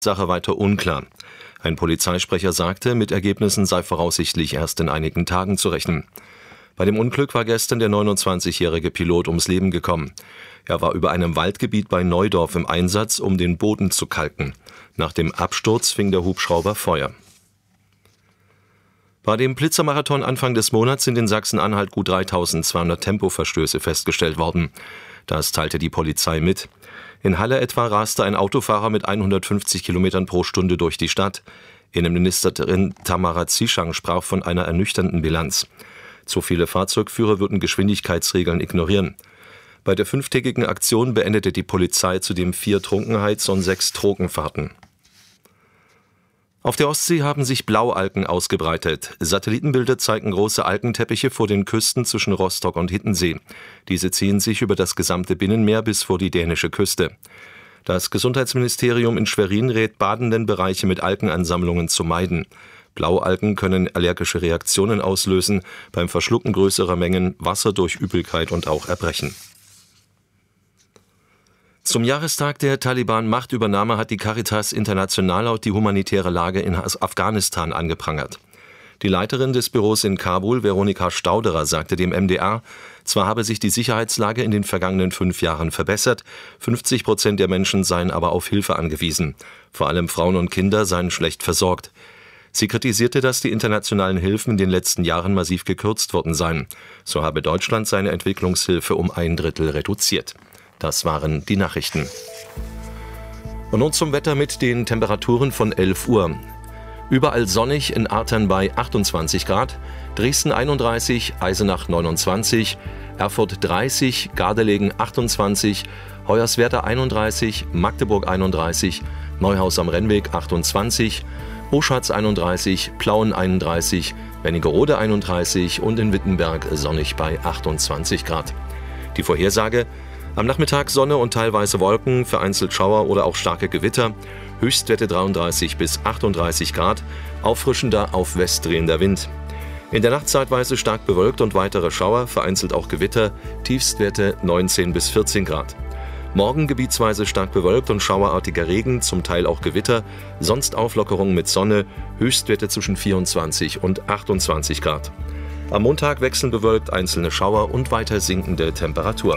Sache weiter unklar. Ein Polizeisprecher sagte, mit Ergebnissen sei voraussichtlich erst in einigen Tagen zu rechnen. Bei dem Unglück war gestern der 29-jährige Pilot ums Leben gekommen. Er war über einem Waldgebiet bei Neudorf im Einsatz, um den Boden zu kalken. Nach dem Absturz fing der Hubschrauber Feuer. Bei dem Blitzermarathon Anfang des Monats sind in Sachsen-Anhalt gut 3.200 Tempoverstöße festgestellt worden. Das teilte die Polizei mit. In Halle etwa raste ein Autofahrer mit 150 Kilometern pro Stunde durch die Stadt. Innenministerin Tamara Zieschang sprach von einer ernüchternden Bilanz. Zu viele Fahrzeugführer würden Geschwindigkeitsregeln ignorieren. Bei der 5-tägigen Aktion beendete die Polizei zudem 4 Trunkenheits- und 6 Drogenfahrten. Auf der Ostsee haben sich Blaualgen ausgebreitet. Satellitenbilder zeigen große Algenteppiche vor den Küsten zwischen Rostock und Hiddensee. Diese ziehen sich über das gesamte Binnenmeer bis vor die dänische Küste. Das Gesundheitsministerium in Schwerin rät Badenden, Bereiche mit Algenansammlungen zu meiden. Blaualgen können allergische Reaktionen auslösen, beim Verschlucken größerer Mengen Wasser durch Übelkeit und auch Erbrechen. Zum Jahrestag der Taliban-Machtübernahme hat die Caritas International auch die humanitäre Lage in Afghanistan angeprangert. Die Leiterin des Büros in Kabul, Veronika Stauderer, sagte dem MDR, zwar habe sich die Sicherheitslage in den vergangenen 5 Jahren verbessert, 50% der Menschen seien aber auf Hilfe angewiesen. Vor allem Frauen und Kinder seien schlecht versorgt. Sie kritisierte, dass die internationalen Hilfen in den letzten Jahren massiv gekürzt worden seien. So habe Deutschland seine Entwicklungshilfe um 1/3 reduziert. Das waren die Nachrichten. Und nun zum Wetter mit den Temperaturen von 11 Uhr. Überall sonnig, in Artern bei 28 Grad, Dresden 31, Eisenach 29, Erfurt 30, Gardelegen 28, Hoyerswerda 31, Magdeburg 31, Neuhaus am Rennweg 28, Oschatz 31, Plauen 31, Wernigerode 31 und in Wittenberg sonnig bei 28 Grad. Die Vorhersage: am Nachmittag Sonne und teilweise Wolken, vereinzelt Schauer oder auch starke Gewitter. Höchstwerte 33 bis 38 Grad, auffrischender auf West drehender Wind. In der Nacht zeitweise stark bewölkt und weitere Schauer, vereinzelt auch Gewitter, Tiefstwerte 19 bis 14 Grad. Morgen gebietsweise stark bewölkt und schauerartiger Regen, zum Teil auch Gewitter, sonst Auflockerung mit Sonne, Höchstwerte zwischen 24 und 28 Grad. Am Montag wechselnd bewölkt, einzelne Schauer und weiter sinkende Temperatur.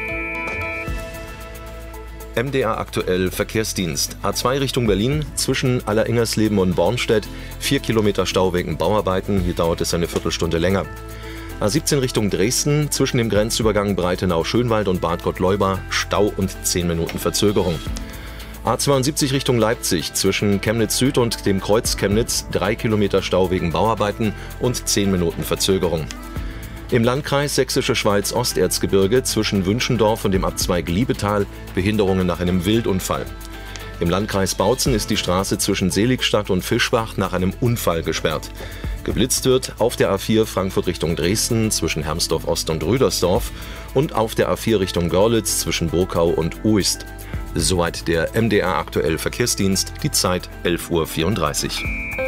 MDR aktuell Verkehrsdienst. A2 Richtung Berlin, zwischen Alleringers-Leben und Bornstedt, 4 Kilometer Stau wegen Bauarbeiten, hier dauert es eine Viertelstunde länger. A17 Richtung Dresden, zwischen dem Grenzübergang Breitenau-Schönwald und Bad Gottleuba, Stau und 10 Minuten Verzögerung. A72 Richtung Leipzig, zwischen Chemnitz Süd und dem Kreuz Chemnitz, 3 Kilometer Stau wegen Bauarbeiten und 10 Minuten Verzögerung. Im Landkreis Sächsische Schweiz Osterzgebirge zwischen Wünschendorf und dem Abzweig Liebetal Behinderungen nach einem Wildunfall. Im Landkreis Bautzen ist die Straße zwischen Seligstadt und Fischbach nach einem Unfall gesperrt. Geblitzt wird auf der A4 Frankfurt Richtung Dresden zwischen Hermsdorf Ost und Rüdersdorf und auf der A4 Richtung Görlitz zwischen Burkau und Uist. Soweit der MDR aktuell Verkehrsdienst, die Zeit 11:34 Uhr.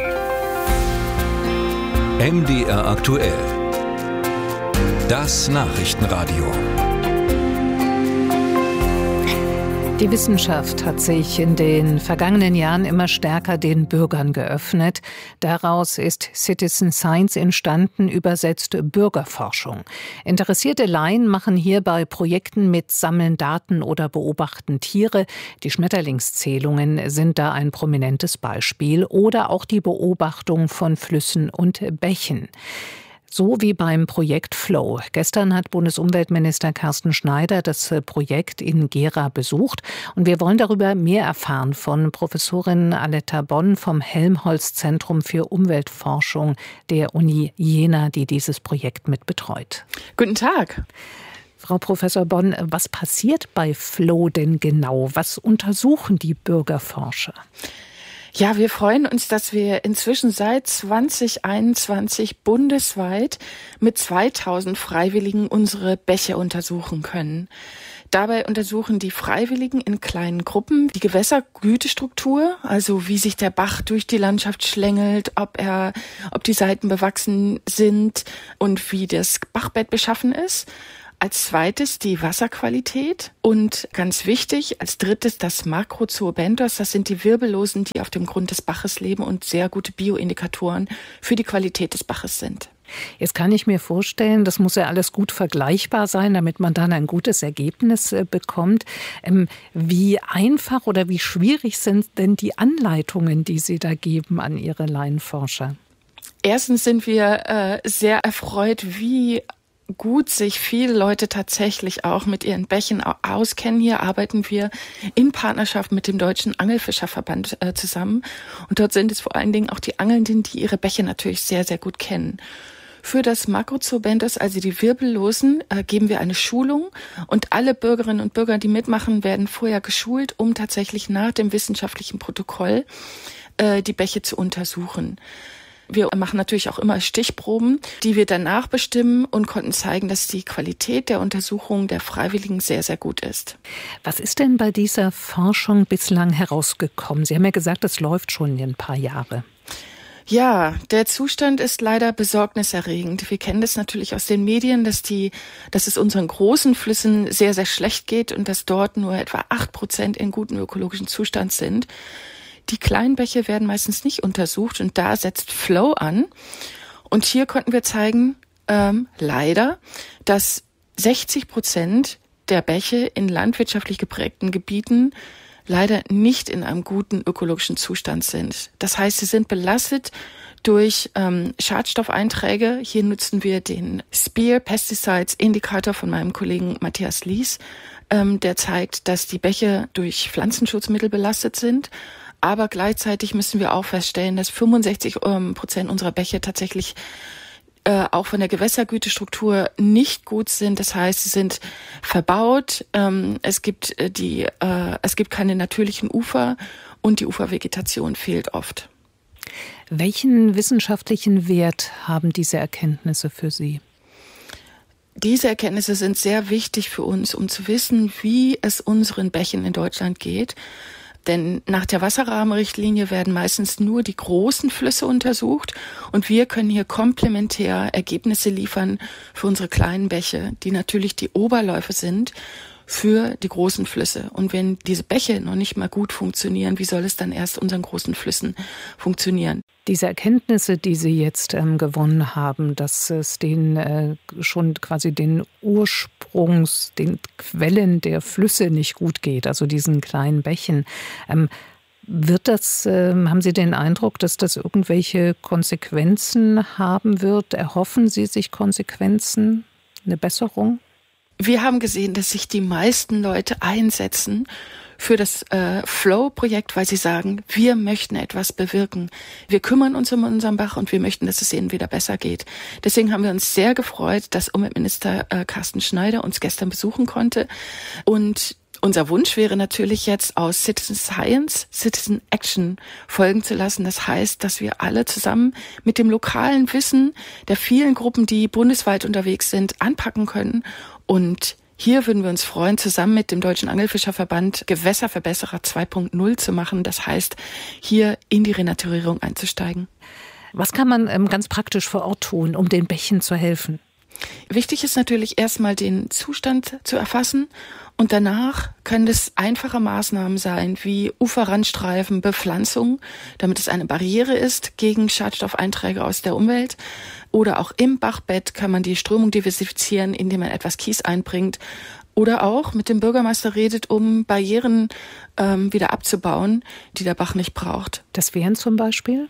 MDR aktuell. Das Nachrichtenradio. Die Wissenschaft hat sich in den vergangenen Jahren immer stärker den Bürgern geöffnet. Daraus ist Citizen Science entstanden, übersetzt Bürgerforschung. Interessierte Laien machen hier bei Projekten mit, sammeln Daten oder beobachten Tiere. Die Schmetterlingszählungen sind da ein prominentes Beispiel. Oder auch die Beobachtung von Flüssen und Bächen. So wie beim Projekt Flow. Gestern hat Bundesumweltminister Carsten Schneider das Projekt in Gera besucht. Und wir wollen darüber mehr erfahren von Professorin Aletta Bonn vom Helmholtz-Zentrum für Umweltforschung der Uni Jena, die dieses Projekt mit betreut. Guten Tag. Frau Professor Bonn, was passiert bei Flow denn genau? Was untersuchen die Bürgerforscher? Ja, wir freuen uns, dass wir inzwischen seit 2021 bundesweit mit 2000 Freiwilligen unsere Bäche untersuchen können. Dabei untersuchen die Freiwilligen in kleinen Gruppen die Gewässergütestruktur, also wie sich der Bach durch die Landschaft schlängelt, ob die Seiten bewachsen sind und wie das Bachbett beschaffen ist. Als zweites die Wasserqualität und ganz wichtig, als drittes das Macrozoobentos. Das sind die Wirbellosen, die auf dem Grund des Baches leben und sehr gute Bioindikatoren für die Qualität des Baches sind. Jetzt kann ich mir vorstellen, das muss ja alles gut vergleichbar sein, damit man dann ein gutes Ergebnis bekommt. Wie einfach oder wie schwierig sind denn die Anleitungen, die Sie da geben an Ihre Laienforscher? Erstens sind wir sehr erfreut, wie gut sich viele Leute tatsächlich auch mit ihren Bächen auskennen. Hier arbeiten wir in Partnerschaft mit dem Deutschen Angelfischerverband zusammen. Und dort sind es vor allen Dingen auch die Angelnden, die ihre Bäche natürlich sehr, sehr gut kennen. Für das Macrozoobentos, also die Wirbellosen, geben wir eine Schulung. Und alle Bürgerinnen und Bürger, die mitmachen, werden vorher geschult, um tatsächlich nach dem wissenschaftlichen Protokoll die Bäche zu untersuchen. Wir machen natürlich auch immer Stichproben, die wir danach bestimmen und konnten zeigen, dass die Qualität der Untersuchung der Freiwilligen sehr, sehr gut ist. Was ist denn bei dieser Forschung bislang herausgekommen? Sie haben ja gesagt, das läuft schon ein paar Jahre. Ja, der Zustand ist leider besorgniserregend. Wir kennen das natürlich aus den Medien, dass es unseren großen Flüssen sehr, sehr schlecht geht und dass dort nur etwa 8% in gutem ökologischen Zustand sind. Die kleinen Bäche werden meistens nicht untersucht und da setzt Flow an. Und hier konnten wir zeigen, leider, dass 60% der Bäche in landwirtschaftlich geprägten Gebieten leider nicht in einem guten ökologischen Zustand sind. Das heißt, sie sind belastet durch Schadstoffeinträge. Hier nutzen wir den SPEAR Pesticides Indikator von meinem Kollegen Matthias Lies, der zeigt, dass die Bäche durch Pflanzenschutzmittel belastet sind. Aber gleichzeitig müssen wir auch feststellen, dass 65% unserer Bäche tatsächlich auch von der Gewässergütestruktur nicht gut sind. Das heißt, sie sind verbaut. Es gibt keine natürlichen Ufer und die Ufervegetation fehlt oft. Welchen wissenschaftlichen Wert haben diese Erkenntnisse für Sie? Diese Erkenntnisse sind sehr wichtig für uns, um zu wissen, wie es unseren Bächen in Deutschland geht. Denn nach der Wasserrahmenrichtlinie werden meistens nur die großen Flüsse untersucht und wir können hier komplementär Ergebnisse liefern für unsere kleinen Bäche, die natürlich die Oberläufe sind für die großen Flüsse. Und wenn diese Bäche noch nicht mal gut funktionieren, wie soll es dann erst unseren großen Flüssen funktionieren? Diese Erkenntnisse, die Sie jetzt gewonnen haben, dass es den schon quasi den Quellen der Flüsse nicht gut geht, also diesen kleinen Bächen, haben Sie den Eindruck, dass das irgendwelche Konsequenzen haben wird? Erhoffen Sie sich Konsequenzen, eine Besserung? Wir haben gesehen, dass sich die meisten Leute einsetzen für das Flow-Projekt, weil sie sagen, wir möchten etwas bewirken. Wir kümmern uns um unseren Bach und wir möchten, dass es ihnen wieder besser geht. Deswegen haben wir uns sehr gefreut, dass Umweltminister Carsten Schneider uns gestern besuchen konnte. Und unser Wunsch wäre natürlich jetzt aus Citizen Science, Citizen Action folgen zu lassen. Das heißt, dass wir alle zusammen mit dem lokalen Wissen der vielen Gruppen, die bundesweit unterwegs sind, anpacken können. Und hier würden wir uns freuen, zusammen mit dem Deutschen Angelfischerverband Gewässerverbesserer 2.0 zu machen. Das heißt, hier in die Renaturierung einzusteigen. Was kann man ganz praktisch vor Ort tun, um den Bächen zu helfen? Wichtig ist natürlich erstmal den Zustand zu erfassen und danach können es einfache Maßnahmen sein wie Uferrandstreifen, Bepflanzung, damit es eine Barriere ist gegen Schadstoffeinträge aus der Umwelt. Oder auch im Bachbett kann man die Strömung diversifizieren, indem man etwas Kies einbringt. Oder auch mit dem Bürgermeister redet, um Barrieren wieder abzubauen, die der Bach nicht braucht. Das wären zum Beispiel?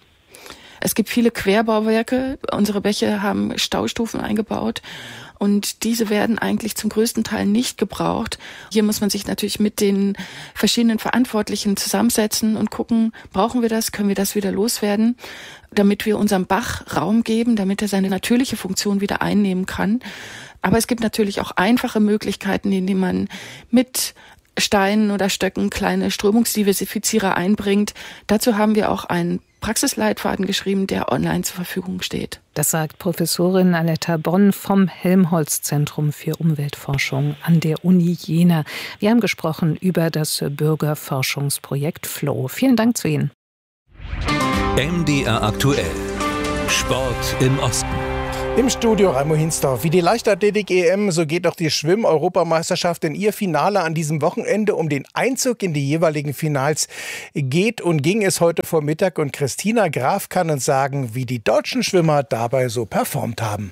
Es gibt viele Querbauwerke. Unsere Bäche haben Staustufen eingebaut und diese werden eigentlich zum größten Teil nicht gebraucht. Hier muss man sich natürlich mit den verschiedenen Verantwortlichen zusammensetzen und gucken, brauchen wir das, können wir das wieder loswerden, damit wir unserem Bach Raum geben, damit er seine natürliche Funktion wieder einnehmen kann. Aber es gibt natürlich auch einfache Möglichkeiten, indem man mit Steinen oder Stöcken kleine Strömungsdiversifizierer einbringt. Dazu haben wir auch einen Praxisleitfaden geschrieben, der online zur Verfügung steht. Das sagt Professorin Annetta Bonn vom Helmholtz-Zentrum für Umweltforschung an der Uni Jena. Wir haben gesprochen über das Bürgerforschungsprojekt Flow. Vielen Dank zu Ihnen. MDR aktuell. Sport im Osten. Im Studio Raimo Hinsdorf. Wie die Leichtathletik-EM, so geht auch die Schwimm-Europameisterschaft in ihr Finale an diesem Wochenende. Um den Einzug in die jeweiligen Finals geht und ging es heute Vormittag. Und Christina Graf kann uns sagen, wie die deutschen Schwimmer dabei so performt haben.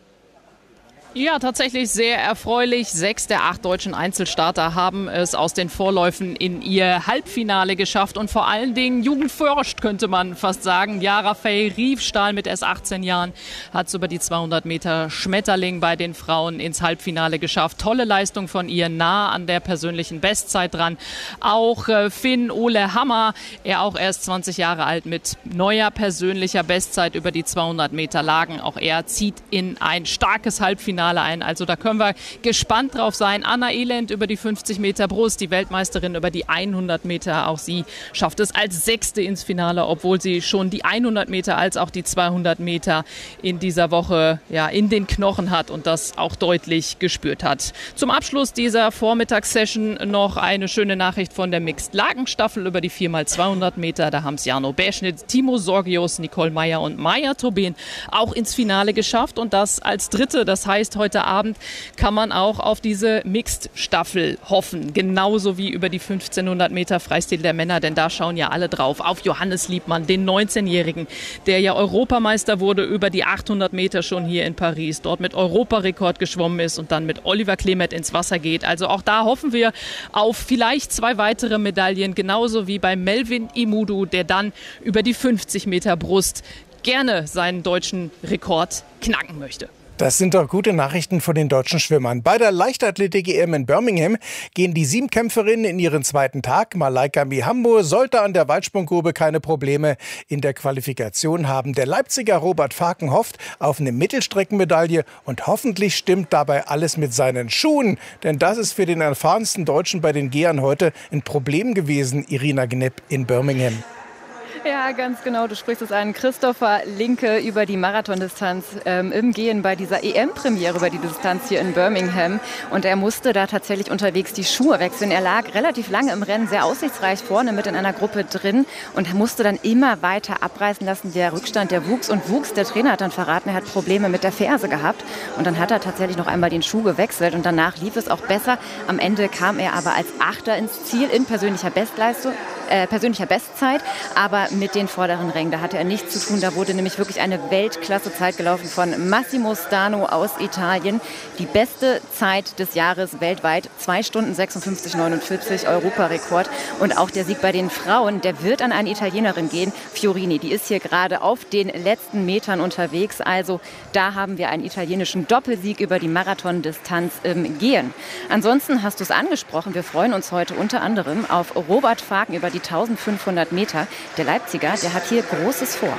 Ja, tatsächlich sehr erfreulich. 6 der 8 deutschen Einzelstarter haben es aus den Vorläufen in ihr Halbfinale geschafft. Und vor allen Dingen jugendforscht, könnte man fast sagen. Ja, Raphael Riefstahl mit erst 18 Jahren hat es über die 200 Meter Schmetterling bei den Frauen ins Halbfinale geschafft. Tolle Leistung von ihr, nah an der persönlichen Bestzeit dran. Auch Finn Ole Hammer, er auch erst 20 Jahre alt mit neuer persönlicher Bestzeit über die 200 Meter Lagen. Auch er zieht in ein starkes Halbfinale ein. Also da können wir gespannt drauf sein. Anna Elend über die 50 Meter Brust, die Weltmeisterin über die 100 Meter. Auch sie schafft es als Sechste ins Finale, obwohl sie schon die 100 Meter als auch die 200 Meter in dieser Woche in den Knochen hat und das auch deutlich gespürt hat. Zum Abschluss dieser Vormittagssession noch eine schöne Nachricht von der Mixed-Lagenstaffel über die 4x200 Meter. Da haben es Jano Beschnitz, Timo Sorgios, Nicole Meyer und Maja Tobin auch ins Finale geschafft und das als Dritte. Das heißt, heute Abend kann man auch auf diese Mixed-Staffel hoffen. Genauso wie über die 1500 Meter Freistil der Männer, denn da schauen ja alle drauf. Auf Johannes Liebmann, den 19-Jährigen, der ja Europameister wurde über die 800 Meter schon hier in Paris. Dort mit Europarekord geschwommen ist und dann mit Oliver Klemet ins Wasser geht. Also auch da hoffen wir auf vielleicht 2 weitere Medaillen. Genauso wie bei Melvin Imudu, der dann über die 50 Meter Brust gerne seinen deutschen Rekord knacken möchte. Das sind doch gute Nachrichten von den deutschen Schwimmern. Bei der Leichtathletik-EM in Birmingham gehen die 7 Kämpferinnen in ihren zweiten Tag. Malaika Mihambo sollte an der Weitsprunggrube keine Probleme in der Qualifikation haben. Der Leipziger Robert Faken hofft auf eine Mittelstreckenmedaille und hoffentlich stimmt dabei alles mit seinen Schuhen. Denn das ist für den erfahrensten Deutschen bei den Gehern heute ein Problem gewesen, Irina Gnepp in Birmingham. Ja, ganz genau. Du sprichst es an. Christopher Linke über die Marathondistanz im Gehen bei dieser EM-Premiere über die Distanz hier in Birmingham. Und er musste da tatsächlich unterwegs die Schuhe wechseln. Er lag relativ lange im Rennen, sehr aussichtsreich vorne mit in einer Gruppe drin und musste dann immer weiter abreißen lassen. Der Rückstand, der wuchs und wuchs. Der Trainer hat dann verraten, er hat Probleme mit der Ferse gehabt. Und dann hat er tatsächlich noch einmal den Schuh gewechselt und danach lief es auch besser. Am Ende kam er aber als Achter ins Ziel in persönlicher Bestzeit, aber mit den vorderen Rängen, da hatte er nichts zu tun. Da wurde nämlich wirklich eine Weltklasse-Zeit gelaufen von Massimo Stano aus Italien. Die beste Zeit des Jahres weltweit, 2 Stunden 56,49 Europarekord. Und auch der Sieg bei den Frauen, der wird an eine Italienerin gehen, Fiorini. Die ist hier gerade auf den letzten Metern unterwegs. Also da haben wir einen italienischen Doppelsieg über die Marathondistanz im Gehen. Ansonsten hast du es angesprochen, wir freuen uns heute unter anderem auf Robert Faken über die 1500 Meter. Der Leipziger, der hat hier Großes vor.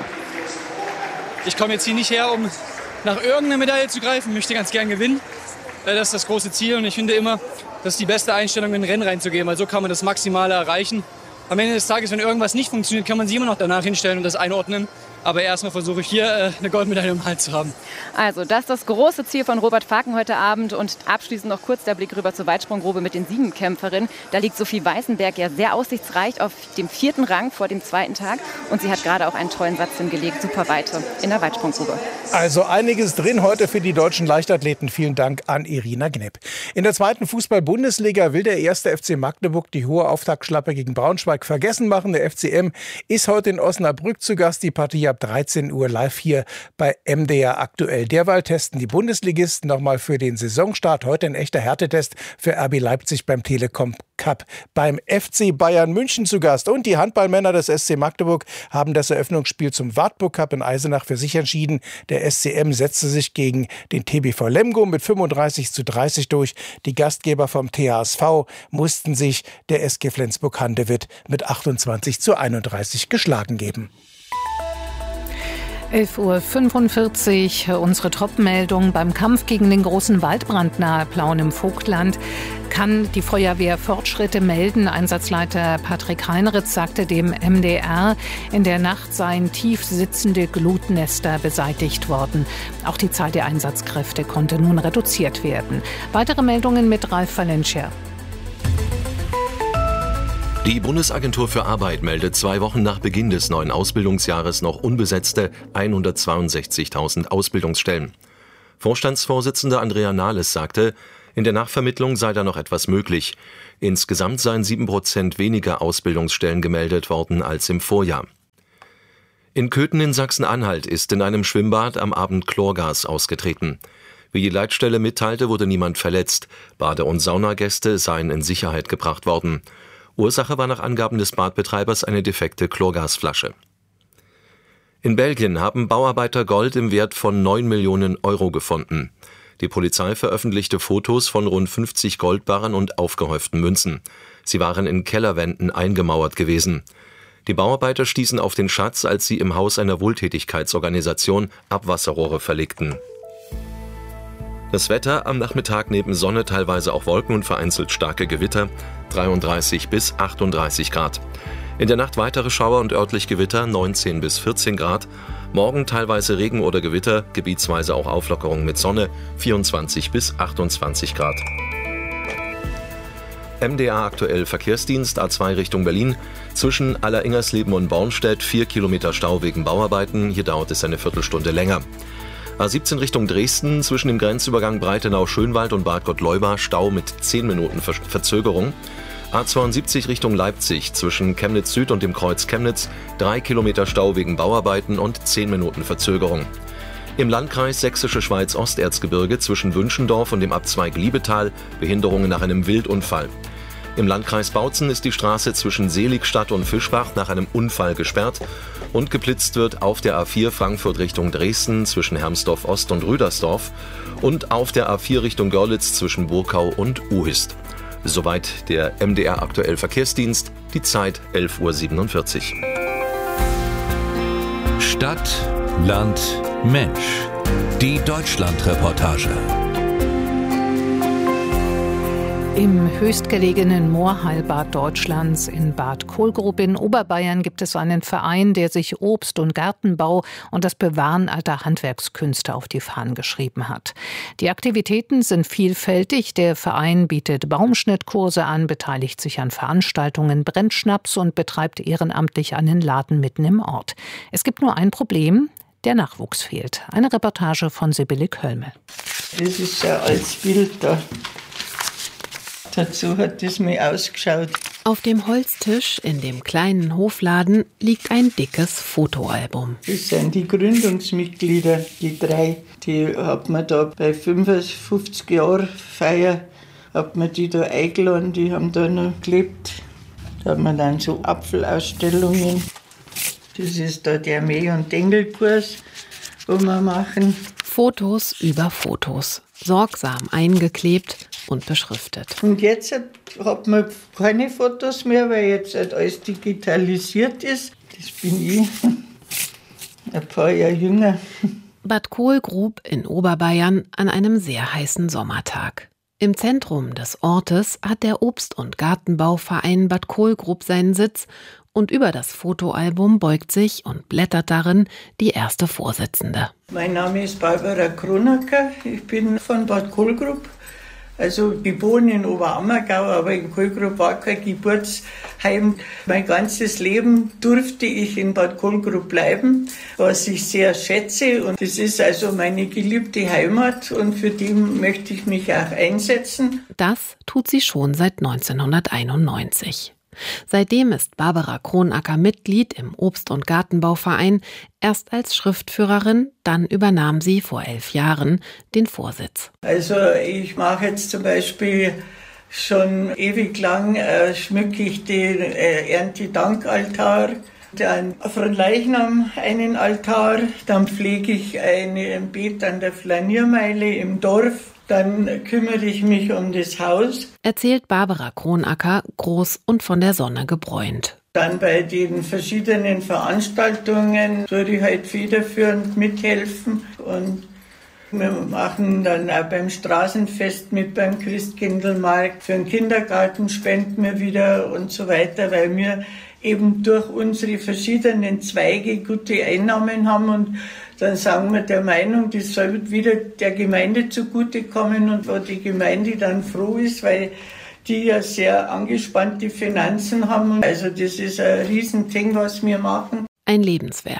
Ich komme jetzt hier nicht her, um nach irgendeiner Medaille zu greifen. Ich möchte ganz gern gewinnen. Das ist das große Ziel. Und ich finde immer, das ist die beste Einstellung, in ein Rennen reinzugehen. Weil so kann man das Maximale erreichen. Am Ende des Tages, wenn irgendwas nicht funktioniert, kann man sich immer noch danach hinstellen und das einordnen. Aber erstmal versuche ich hier eine Goldmedaille im Hals zu haben. Also das ist das große Ziel von Robert Faken heute Abend. Und abschließend noch kurz der Blick rüber zur Weitsprunggrube mit den 7 Kämpferinnen. Da liegt Sophie Weißenberg ja sehr aussichtsreich auf dem 4. Rang vor dem 2. Tag. Und sie hat gerade auch einen tollen Satz hingelegt. Super Weite in der Weitsprunggrube. Also einiges drin heute für die deutschen Leichtathleten. Vielen Dank an Irina Gnepp. In der 2. Fußball-Bundesliga will der 1. FC Magdeburg die hohe Auftaktschlappe gegen Braunschweig vergessen machen. Der FCM ist heute in Osnabrück zu Gast. Die Partie ab 13 Uhr live hier bei MDR aktuell. Derweil testen die Bundesligisten nochmal für den Saisonstart. Heute ein echter Härtetest für RB Leipzig beim Telekom Cup. Beim FC Bayern München zu Gast. Und die Handballmänner des SC Magdeburg haben das Eröffnungsspiel zum Wartburg Cup in Eisenach für sich entschieden. Der SCM setzte sich gegen den TBV Lemgo mit 35:30 durch. Die Gastgeber vom THSV mussten sich der SG Flensburg-Handewitt mit 28:31 geschlagen geben. 11:45 Uhr, unsere Top-Meldung. Beim Kampf gegen den großen Waldbrand nahe Plauen im Vogtland kann die Feuerwehr Fortschritte melden. Einsatzleiter Patrick Heinritz sagte dem MDR, in der Nacht seien tief sitzende Glutnester beseitigt worden. Auch die Zahl der Einsatzkräfte konnte nun reduziert werden. Weitere Meldungen mit Ralf Valencia. Die Bundesagentur für Arbeit meldet 2 Wochen nach Beginn des neuen Ausbildungsjahres noch unbesetzte 162.000 Ausbildungsstellen. Vorstandsvorsitzende Andrea Nahles sagte, in der Nachvermittlung sei da noch etwas möglich. Insgesamt seien 7% weniger Ausbildungsstellen gemeldet worden als im Vorjahr. In Köthen in Sachsen-Anhalt ist in einem Schwimmbad am Abend Chlorgas ausgetreten. Wie die Leitstelle mitteilte, wurde niemand verletzt. Bade- und Saunagäste seien in Sicherheit gebracht worden. Ursache war nach Angaben des Badbetreibers eine defekte Chlorgasflasche. In Belgien haben Bauarbeiter Gold im Wert von 9 Millionen Euro gefunden. Die Polizei veröffentlichte Fotos von rund 50 Goldbarren und aufgehäuften Münzen. Sie waren in Kellerwänden eingemauert gewesen. Die Bauarbeiter stießen auf den Schatz, als sie im Haus einer Wohltätigkeitsorganisation Abwasserrohre verlegten. Das Wetter: am Nachmittag neben Sonne teilweise auch Wolken und vereinzelt starke Gewitter, 33 bis 38 Grad. In der Nacht weitere Schauer und örtlich Gewitter, 19 bis 14 Grad. Morgen teilweise Regen oder Gewitter, gebietsweise auch Auflockerung mit Sonne, 24 bis 28 Grad. MDR aktuell Verkehrsdienst, A2 Richtung Berlin. Zwischen Alleringersleben und Bornstedt 4 Kilometer Stau wegen Bauarbeiten. Hier dauert es eine Viertelstunde länger. A17 Richtung Dresden, zwischen dem Grenzübergang Breitenau-Schönwald und Bad Gottleuba Stau mit 10 Minuten Verzögerung. A72 Richtung Leipzig, zwischen Chemnitz Süd und dem Kreuz Chemnitz 3 Kilometer Stau wegen Bauarbeiten und 10 Minuten Verzögerung. Im Landkreis Sächsische Schweiz-Osterzgebirge zwischen Wünschendorf und dem Abzweig Liebetal Behinderungen nach einem Wildunfall. Im Landkreis Bautzen ist die Straße zwischen Seligstadt und Fischbach nach einem Unfall gesperrt und geblitzt wird auf der A4 Frankfurt Richtung Dresden zwischen Hermsdorf Ost und Rüdersdorf und auf der A4 Richtung Görlitz zwischen Burkau und Uhist. Soweit der MDR aktuell Verkehrsdienst, die Zeit 11:47 Uhr. Stadt, Land, Mensch. Die Deutschlandreportage. Im höchstgelegenen Moorheilbad Deutschlands in Bad Kohlgrub in Oberbayern gibt es einen Verein, der sich Obst- und Gartenbau und das Bewahren alter Handwerkskünste auf die Fahnen geschrieben hat. Die Aktivitäten sind vielfältig. Der Verein bietet Baumschnittkurse an, beteiligt sich an Veranstaltungen, brennt Schnaps und betreibt ehrenamtlich einen Laden mitten im Ort. Es gibt nur ein Problem: der Nachwuchs fehlt. Eine Reportage von Sibylle Kölmel. Das ist ein altes Bild da. Dazu hat das mal ausgeschaut. Auf dem Holztisch in dem kleinen Hofladen liegt ein dickes Fotoalbum. Das sind die Gründungsmitglieder, die 3. Die hat man da bei 55 Jahren Feier, hat man die da eingeladen, die haben da noch gelebt. Da hat man dann so Apfelausstellungen. Das ist da der Mäh- und Dengelkurs, wo wir machen. Fotos über Fotos, sorgsam eingeklebt und beschriftet. Und jetzt hat man keine Fotos mehr, weil jetzt halt alles digitalisiert ist. Das bin ich, ein paar Jahre jünger. Bad Kohlgrub in Oberbayern an einem sehr heißen Sommertag. Im Zentrum des Ortes hat der Obst- und Gartenbauverein Bad Kohlgrub seinen Sitz und über das Fotoalbum beugt sich und blättert darin die erste Vorsitzende. Mein Name ist Barbara Kronacker, ich bin von Bad Kohlgrub. Also ich wohne in Oberammergau, aber in Kohlgrub war kein Geburtsheim. Mein ganzes Leben durfte ich in Bad Kohlgrub bleiben, was ich sehr schätze. Und das ist also meine geliebte Heimat und für die möchte ich mich auch einsetzen. Das tut sie schon seit 1991. Seitdem ist Barbara Kronacker Mitglied im Obst- und Gartenbauverein, erst als Schriftführerin, dann übernahm sie vor 11 Jahren den Vorsitz. Also ich mache jetzt zum Beispiel schon ewig lang, schmücke ich den Erntedankaltar, dann Fronleichnam einen Altar, dann pflege ich ein Beet an der Flaniermeile im Dorf. Dann kümmere ich mich um das Haus. Erzählt Barbara Kronacker, groß und von der Sonne gebräunt. Dann bei den verschiedenen Veranstaltungen soll ich halt federführend mithelfen. Und wir machen dann auch beim Straßenfest mit, beim Christkindlmarkt. Für den Kindergarten spenden wir wieder und so weiter, weil wir eben durch unsere verschiedenen Zweige gute Einnahmen haben und dann sagen wir der Meinung, das soll wieder der Gemeinde zugutekommen und wo die Gemeinde dann froh ist, weil die ja sehr angespannte Finanzen haben. Also das ist ein Riesending, was wir machen. Ein Lebenswerk.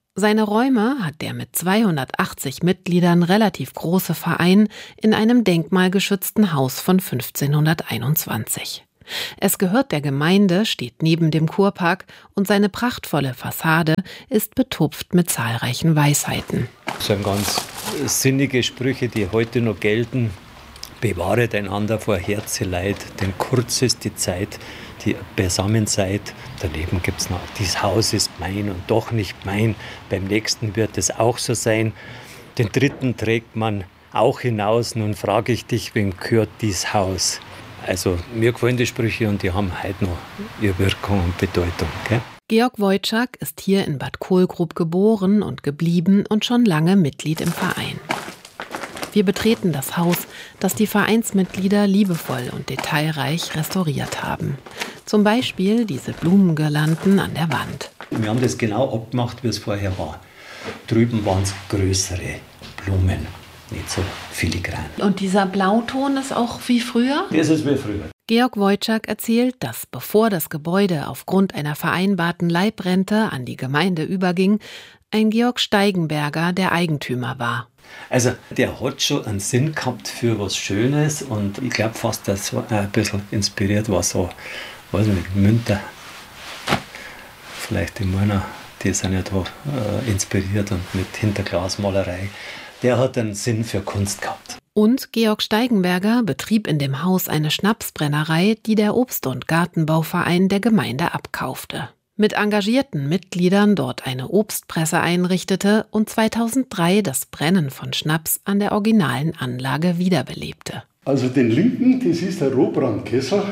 Seine Räume hat der mit 280 Mitgliedern relativ große Verein in einem denkmalgeschützten Haus von 1521. Es gehört der Gemeinde, steht neben dem Kurpark und seine prachtvolle Fassade ist betupft mit zahlreichen Weisheiten. Das sind ganz sinnige Sprüche, die heute noch gelten. Bewahret einander vor Herzeleid, denn kurz ist die Zeit, die beisammen seid. Daneben gibt es noch, dieses Haus ist mein und doch nicht mein. Beim nächsten wird es auch so sein. Den dritten trägt man auch hinaus. Nun frage ich dich, wem gehört dieses Haus? Also mir gefallen die Sprüche und die haben heute noch ihre Wirkung und Bedeutung. Gell? Georg Wojczak ist hier in Bad Kohlgrub geboren und geblieben und schon lange Mitglied im Verein. Wir betreten das Haus, das die Vereinsmitglieder liebevoll und detailreich restauriert haben. Zum Beispiel diese Blumengirlanden an der Wand. Wir haben das genau abgemacht, wie es vorher war. Drüben waren es größere Blumen, nicht so filigran. Und dieser Blauton ist auch wie früher? Das ist wie früher. Georg Wojczak erzählt, dass bevor das Gebäude aufgrund einer vereinbarten Leibrente an die Gemeinde überging, ein Georg Steigenberger der Eigentümer war. Also der hat schon einen Sinn gehabt für was Schönes und ich glaube fast, dass er ein bisschen inspiriert war, so, weiß nicht, Münter, vielleicht die Männer, die sind ja da inspiriert und mit Hinterglasmalerei. Der hat einen Sinn für Kunst gehabt. Und Georg Steigenberger betrieb in dem Haus eine Schnapsbrennerei, die der Obst- und Gartenbauverein der Gemeinde abkaufte. Mit engagierten Mitgliedern dort eine Obstpresse einrichtete und 2003 das Brennen von Schnaps an der originalen Anlage wiederbelebte. Also den linken, das ist der Rohbrandkessel.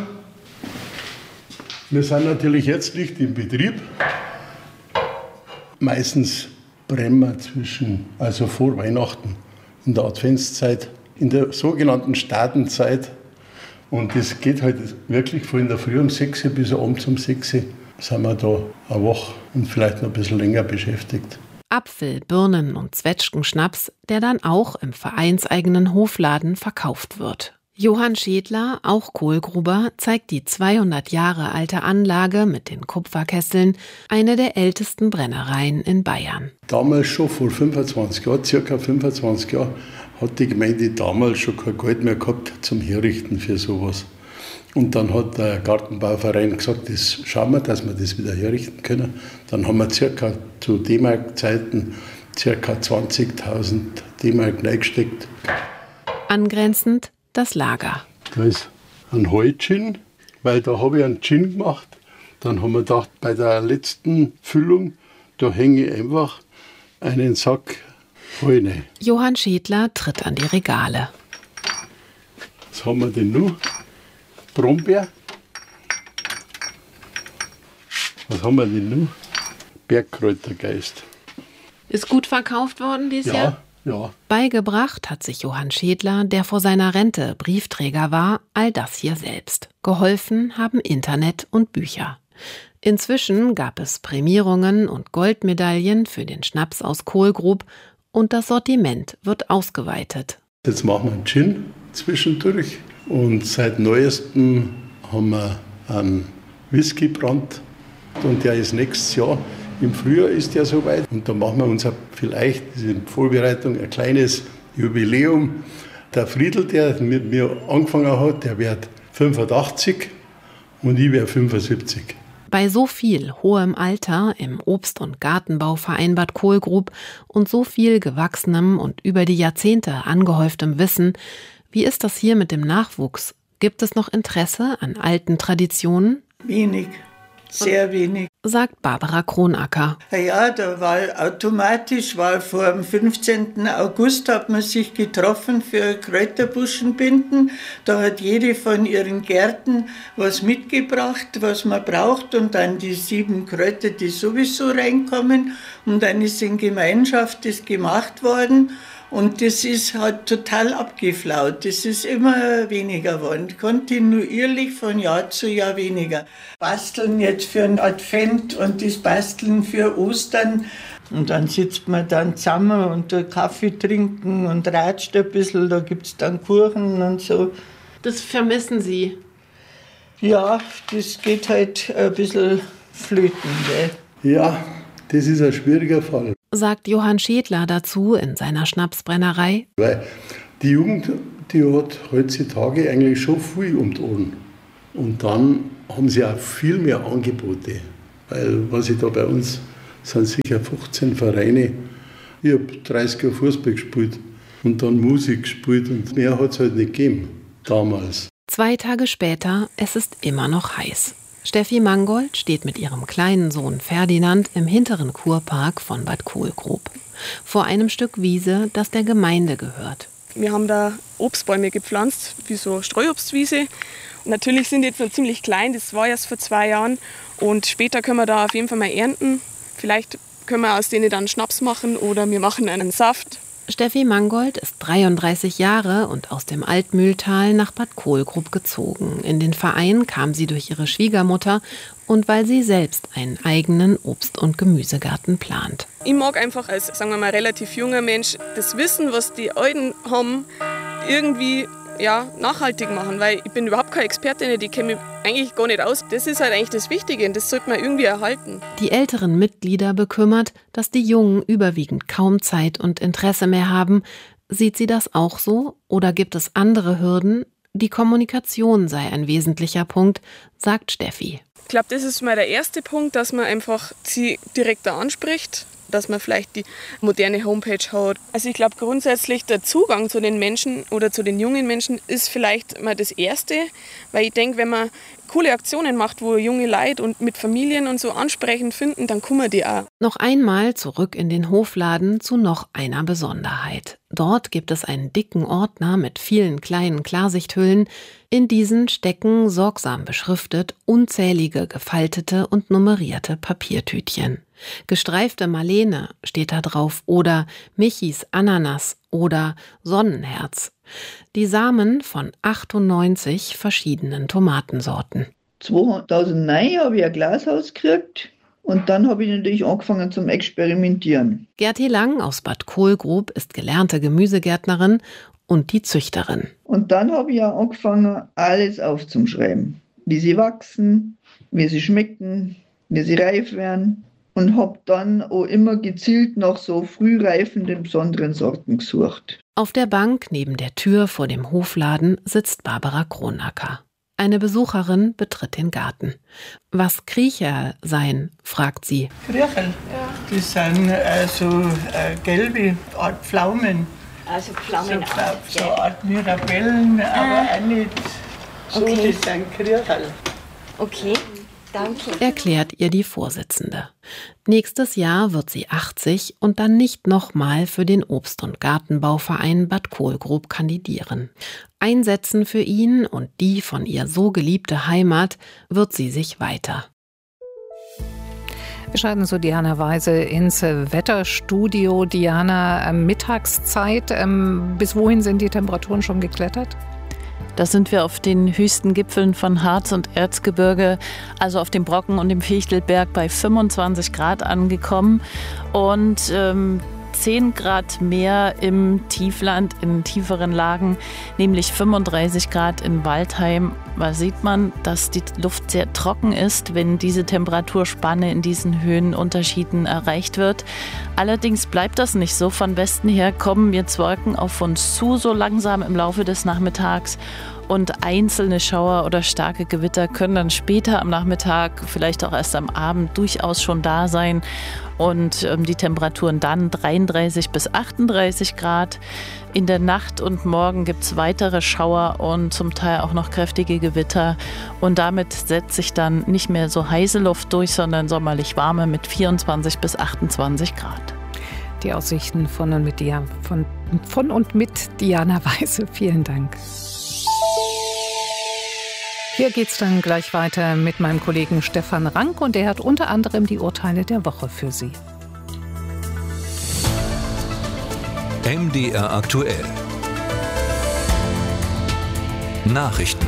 Wir sind natürlich jetzt nicht im Betrieb. Meistens brennen wir also vor Weihnachten, in der Adventszeit, in der sogenannten Stadenzeit. Und das geht halt wirklich von der Früh um 6 Uhr bis abends um 6 Uhr. Sind wir da eine Woche und vielleicht noch ein bisschen länger beschäftigt. Apfel-, Birnen- und Zwetschgenschnaps, der dann auch im vereinseigenen Hofladen verkauft wird. Johann Schädler, auch Kohlgruber, zeigt die 200 Jahre alte Anlage mit den Kupferkesseln, eine der ältesten Brennereien in Bayern. Damals schon, vor 25 Jahren, circa 25 Jahren, hat die Gemeinde damals schon kein Geld mehr gehabt zum Herrichten für sowas. Und dann hat der Gartenbauverein gesagt, das schauen wir, dass wir das wieder herrichten können. Dann haben wir circa zu D-Mark-Zeiten circa 20.000 D-Mark reingesteckt. Angrenzend das Lager. Da ist ein Heu-Gin, weil da habe ich einen Gin gemacht. Dann haben wir gedacht, bei der letzten Füllung, da hänge ich einfach einen Sack Heu rein. Johann Schädler tritt an die Regale. Was haben wir denn noch? Brombeer. Was haben wir denn noch? Bergkräutergeist. Ist gut verkauft worden dieses Jahr? Ja. Beigebracht hat sich Johann Schädler, der vor seiner Rente Briefträger war, all das hier selbst. Geholfen haben Internet und Bücher. Inzwischen gab es Prämierungen und Goldmedaillen für den Schnaps aus Kohlgrub und das Sortiment wird ausgeweitet. Jetzt machen wir einen Gin zwischendurch. Und seit Neuestem haben wir einen Whisky-Brand und der ist nächstes Jahr. Im Frühjahr ist der soweit und da machen wir uns vielleicht, das ist in Vorbereitung, ein kleines Jubiläum. Der Friedl, der mit mir angefangen hat, der wird 85 und ich werde 75. Bei so viel hohem Alter im Obst- und Gartenbauverein Bad Kohlgrub und so viel gewachsenem und über die Jahrzehnte angehäuftem Wissen, wie ist das hier mit dem Nachwuchs? Gibt es noch Interesse an alten Traditionen? Wenig, sehr wenig. Sagt Barbara Kronacker. Ja, da war automatisch, vor dem 15. August hat man sich getroffen für Kräuterbuschenbinden. Da hat jede von ihren Gärten was mitgebracht, was man braucht und dann die 7 Kräuter, die sowieso reinkommen. Und dann ist in Gemeinschaft das gemacht worden. Und das ist halt total abgeflaut. Das ist immer weniger geworden. Kontinuierlich von Jahr zu Jahr weniger. Basteln jetzt für einen Advent und das Basteln für Ostern. Und dann sitzt man dann zusammen und Kaffee trinken und ratscht ein bisschen. Da gibt es dann Kuchen und so. Das vermissen Sie? Ja, das geht halt ein bisschen flöten. Gell? Ja, das ist ein schwieriger Fall. sagt Johann Schädler dazu in seiner Schnapsbrennerei. Weil die Jugend, die hat heutzutage eigentlich schon viel um die Ohren. Und dann haben sie auch viel mehr Angebote. Weil, was ich da bei uns, sind sicher 15 Vereine. Ich habe 30 Jahre Fußball gespielt und dann Musik gespielt und mehr hat es halt nicht gegeben, damals. 2 Tage später, es ist immer noch heiß. Steffi Mangold steht mit ihrem kleinen Sohn Ferdinand im hinteren Kurpark von Bad Kohlgrub. Vor einem Stück Wiese, das der Gemeinde gehört. Wir haben da Obstbäume gepflanzt, wie so Streuobstwiese. Und natürlich sind die jetzt noch ziemlich klein, das war erst vor 2 Jahren. Und später können wir da auf jeden Fall mal ernten. Vielleicht können wir aus denen dann Schnaps machen oder wir machen einen Saft. Steffi Mangold ist 33 Jahre und aus dem Altmühltal nach Bad Kohlgrub gezogen. In den Verein kam sie durch ihre Schwiegermutter und weil sie selbst einen eigenen Obst- und Gemüsegarten plant. Ich mag einfach als, sagen wir mal, relativ junger Mensch das Wissen, was die Alten haben, irgendwie nachhaltig machen, weil ich bin überhaupt keine Expertin, die kenne mich eigentlich gar nicht aus. Das ist halt eigentlich das Wichtige und das sollte man irgendwie erhalten. Die älteren Mitglieder bekümmert, dass die Jungen überwiegend kaum Zeit und Interesse mehr haben. Sieht sie das auch so oder gibt es andere Hürden? Die Kommunikation sei ein wesentlicher Punkt, sagt Steffi. Ich glaube, das ist mal der erste Punkt, dass man einfach sie direkt da anspricht, dass man vielleicht die moderne Homepage hat. Also ich glaube grundsätzlich der Zugang zu den Menschen oder zu den jungen Menschen ist vielleicht mal das Erste, weil ich denke, wenn man coole Aktionen macht, wo junge Leute und mit Familien und so ansprechend finden, dann kommen die auch. Noch einmal zurück in den Hofladen zu noch einer Besonderheit. Dort gibt es einen dicken Ordner mit vielen kleinen Klarsichthüllen. In diesen stecken, sorgsam beschriftet, unzählige gefaltete und nummerierte Papiertütchen. Gestreifte Marlene steht da drauf oder Michis Ananas oder Sonnenherz. Die Samen von 98 verschiedenen Tomatensorten. 2009 habe ich ein Glashaus gekriegt und dann habe ich natürlich angefangen zum Experimentieren. Gerti Lang aus Bad Kohlgrub ist gelernte Gemüsegärtnerin und die Züchterin. Und dann habe ich auch angefangen, alles aufzuschreiben. Wie sie wachsen, wie sie schmecken, wie sie reif werden. Und habe dann auch immer gezielt nach so frühreifenden, besonderen Sorten gesucht. Auf der Bank neben der Tür vor dem Hofladen sitzt Barbara Kronacker. Eine Besucherin betritt den Garten. Was Kriecherl seien, fragt sie. Kriecherl? Ja. Das sind gelbe Art Pflaumen. Also Pflaumen so Art Mirabellen, aber auch nicht so, okay. Das sind Kriecherl. Okay. Danke. Erklärt ihr die Vorsitzende. Nächstes Jahr wird sie 80 und dann nicht nochmal für den Obst- und Gartenbauverein Bad Kohlgrub kandidieren. Einsetzen für ihn und die von ihr so geliebte Heimat wird sie sich weiter. Wir schalten zu Diana Weise ins Wetterstudio. Diana, Mittagszeit. Bis wohin sind die Temperaturen schon geklettert? Da sind wir auf den höchsten Gipfeln von Harz und Erzgebirge, also auf dem Brocken und dem Fichtelberg bei 25 Grad angekommen und 10 Grad mehr im Tiefland, in tieferen Lagen, nämlich 35 Grad in Waldheim. Da sieht man, dass die Luft sehr trocken ist, wenn diese Temperaturspanne in diesen Höhenunterschieden erreicht wird. Allerdings bleibt das nicht so. Von Westen her kommen jetzt Wolken auf uns zu, so langsam im Laufe des Nachmittags. Und einzelne Schauer oder starke Gewitter können dann später am Nachmittag, vielleicht auch erst am Abend, durchaus schon da sein. Und die Temperaturen dann 33 bis 38 Grad. In der Nacht und morgen gibt es weitere Schauer und zum Teil auch noch kräftige Gewitter. Und damit setzt sich dann nicht mehr so heiße Luft durch, sondern sommerlich warme mit 24 bis 28 Grad. Die Aussichten von und mit Diana Weise. Vielen Dank. Hier geht's dann gleich weiter mit meinem Kollegen Stefan Rank und der hat unter anderem die Urteile der Woche für Sie. MDR aktuell. Nachrichten.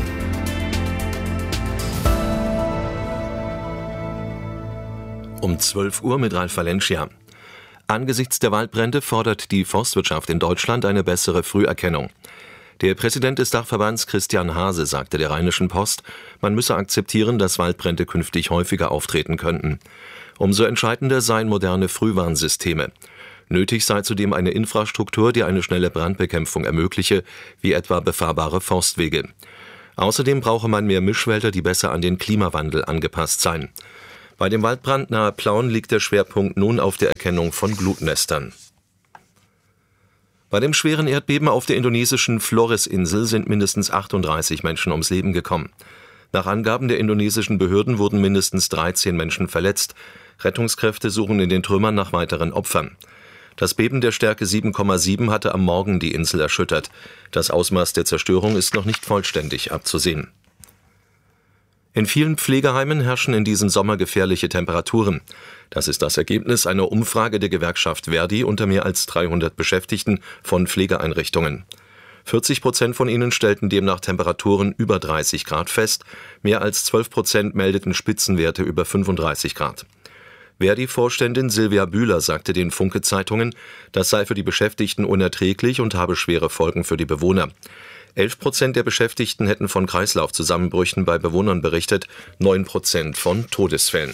Um 12 Uhr mit Ralf Valencia. Angesichts der Waldbrände fordert die Forstwirtschaft in Deutschland eine bessere Früherkennung. Der Präsident des Dachverbands Christian Hase sagte der Rheinischen Post, man müsse akzeptieren, dass Waldbrände künftig häufiger auftreten könnten. Umso entscheidender seien moderne Frühwarnsysteme. Nötig sei zudem eine Infrastruktur, die eine schnelle Brandbekämpfung ermögliche, wie etwa befahrbare Forstwege. Außerdem brauche man mehr Mischwälder, die besser an den Klimawandel angepasst seien. Bei dem Waldbrand nahe Plauen liegt der Schwerpunkt nun auf der Erkennung von Glutnestern. Bei dem schweren Erdbeben auf der indonesischen Flores-Insel sind mindestens 38 Menschen ums Leben gekommen. Nach Angaben der indonesischen Behörden wurden mindestens 13 Menschen verletzt. Rettungskräfte suchen in den Trümmern nach weiteren Opfern. Das Beben der Stärke 7,7 hatte am Morgen die Insel erschüttert. Das Ausmaß der Zerstörung ist noch nicht vollständig abzusehen. In vielen Pflegeheimen herrschen in diesem Sommer gefährliche Temperaturen. Das ist das Ergebnis einer Umfrage der Gewerkschaft Verdi unter mehr als 300 Beschäftigten von Pflegeeinrichtungen. 40% von ihnen stellten demnach Temperaturen über 30 Grad fest, mehr als 12% meldeten Spitzenwerte über 35 Grad. Verdi-Vorständin Silvia Bühler sagte den Funke-Zeitungen, das sei für die Beschäftigten unerträglich und habe schwere Folgen für die Bewohner. 11% der Beschäftigten hätten von Kreislaufzusammenbrüchen bei Bewohnern berichtet, 9% von Todesfällen.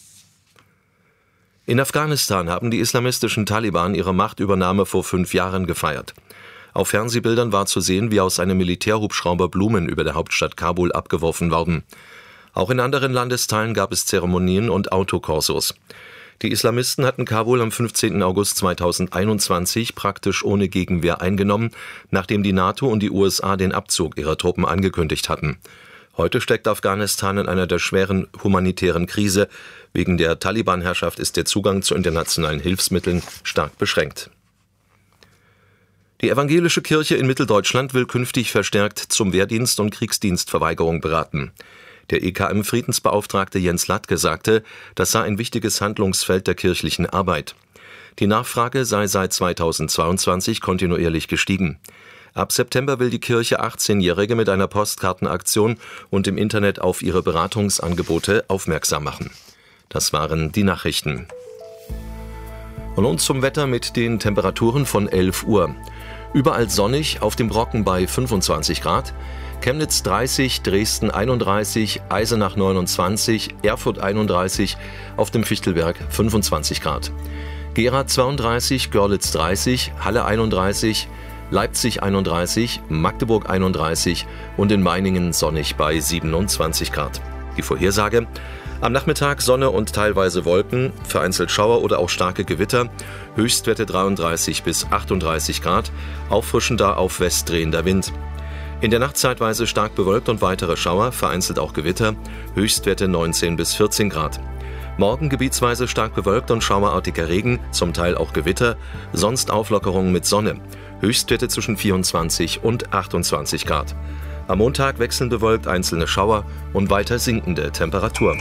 In Afghanistan haben die islamistischen Taliban ihre Machtübernahme vor 5 Jahren gefeiert. Auf Fernsehbildern war zu sehen, wie aus einem Militärhubschrauber Blumen über der Hauptstadt Kabul abgeworfen wurden. Auch in anderen Landesteilen gab es Zeremonien und Autokorsos. Die Islamisten hatten Kabul am 15. August 2021 praktisch ohne Gegenwehr eingenommen, nachdem die NATO und die USA den Abzug ihrer Truppen angekündigt hatten. Heute steckt Afghanistan in einer der schweren humanitären Krise. Wegen der Taliban-Herrschaft ist der Zugang zu internationalen Hilfsmitteln stark beschränkt. Die evangelische Kirche in Mitteldeutschland will künftig verstärkt zum Wehrdienst und Kriegsdienstverweigerung beraten. Der EKM-Friedensbeauftragte Jens Latke sagte, das sei ein wichtiges Handlungsfeld der kirchlichen Arbeit. Die Nachfrage sei seit 2022 kontinuierlich gestiegen. Ab September will die Kirche 18-Jährige mit einer Postkartenaktion und im Internet auf ihre Beratungsangebote aufmerksam machen. Das waren die Nachrichten. Und nun zum Wetter mit den Temperaturen von 11 Uhr. Überall sonnig, auf dem Brocken bei 25 Grad. Chemnitz 30, Dresden 31, Eisenach 29, Erfurt 31, auf dem Fichtelberg 25 Grad. Gera 32, Görlitz 30, Halle 31, Leipzig 31, Magdeburg 31 und in Meiningen sonnig bei 27 Grad. Die Vorhersage: Am Nachmittag Sonne und teilweise Wolken, vereinzelt Schauer oder auch starke Gewitter, Höchstwerte 33 bis 38 Grad, auffrischender auf West drehender Wind. In der Nacht zeitweise stark bewölkt und weitere Schauer, vereinzelt auch Gewitter, Höchstwerte 19 bis 14 Grad. Morgen gebietsweise stark bewölkt und schauerartiger Regen, zum Teil auch Gewitter, sonst Auflockerungen mit Sonne, Höchstwerte zwischen 24 und 28 Grad. Am Montag wechselnd bewölkt, einzelne Schauer und weiter sinkende Temperatur.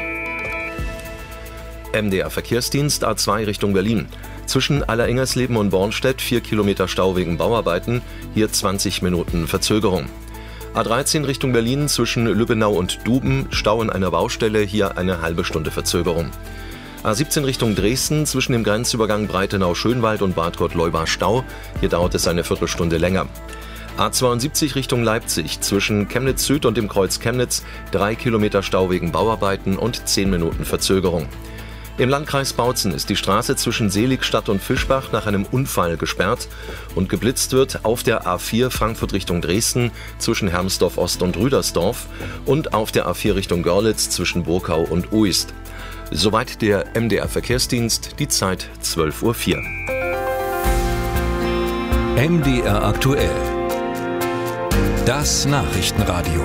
MDR Verkehrsdienst A2 Richtung Berlin. Zwischen Allerengersleben und Bornstedt 4 Kilometer Stau wegen Bauarbeiten, hier 20 Minuten Verzögerung. A13 Richtung Berlin zwischen Lübbenau und Duben, Stau in einer Baustelle, hier eine halbe Stunde Verzögerung. A17 Richtung Dresden zwischen dem Grenzübergang Breitenau-Schönwald und Bad Gott-Leubach Stau, hier dauert es eine Viertelstunde länger. A72 Richtung Leipzig zwischen Chemnitz Süd und dem Kreuz Chemnitz 3 Kilometer Stau wegen Bauarbeiten und 10 Minuten Verzögerung. Im Landkreis Bautzen ist die Straße zwischen Seligstadt und Fischbach nach einem Unfall gesperrt und geblitzt wird auf der A4 Frankfurt Richtung Dresden zwischen Hermsdorf Ost und Rüdersdorf und auf der A4 Richtung Görlitz zwischen Burkau und Uist. Soweit der MDR Verkehrsdienst, die Zeit 12:04 Uhr. MDR aktuell. Das Nachrichtenradio.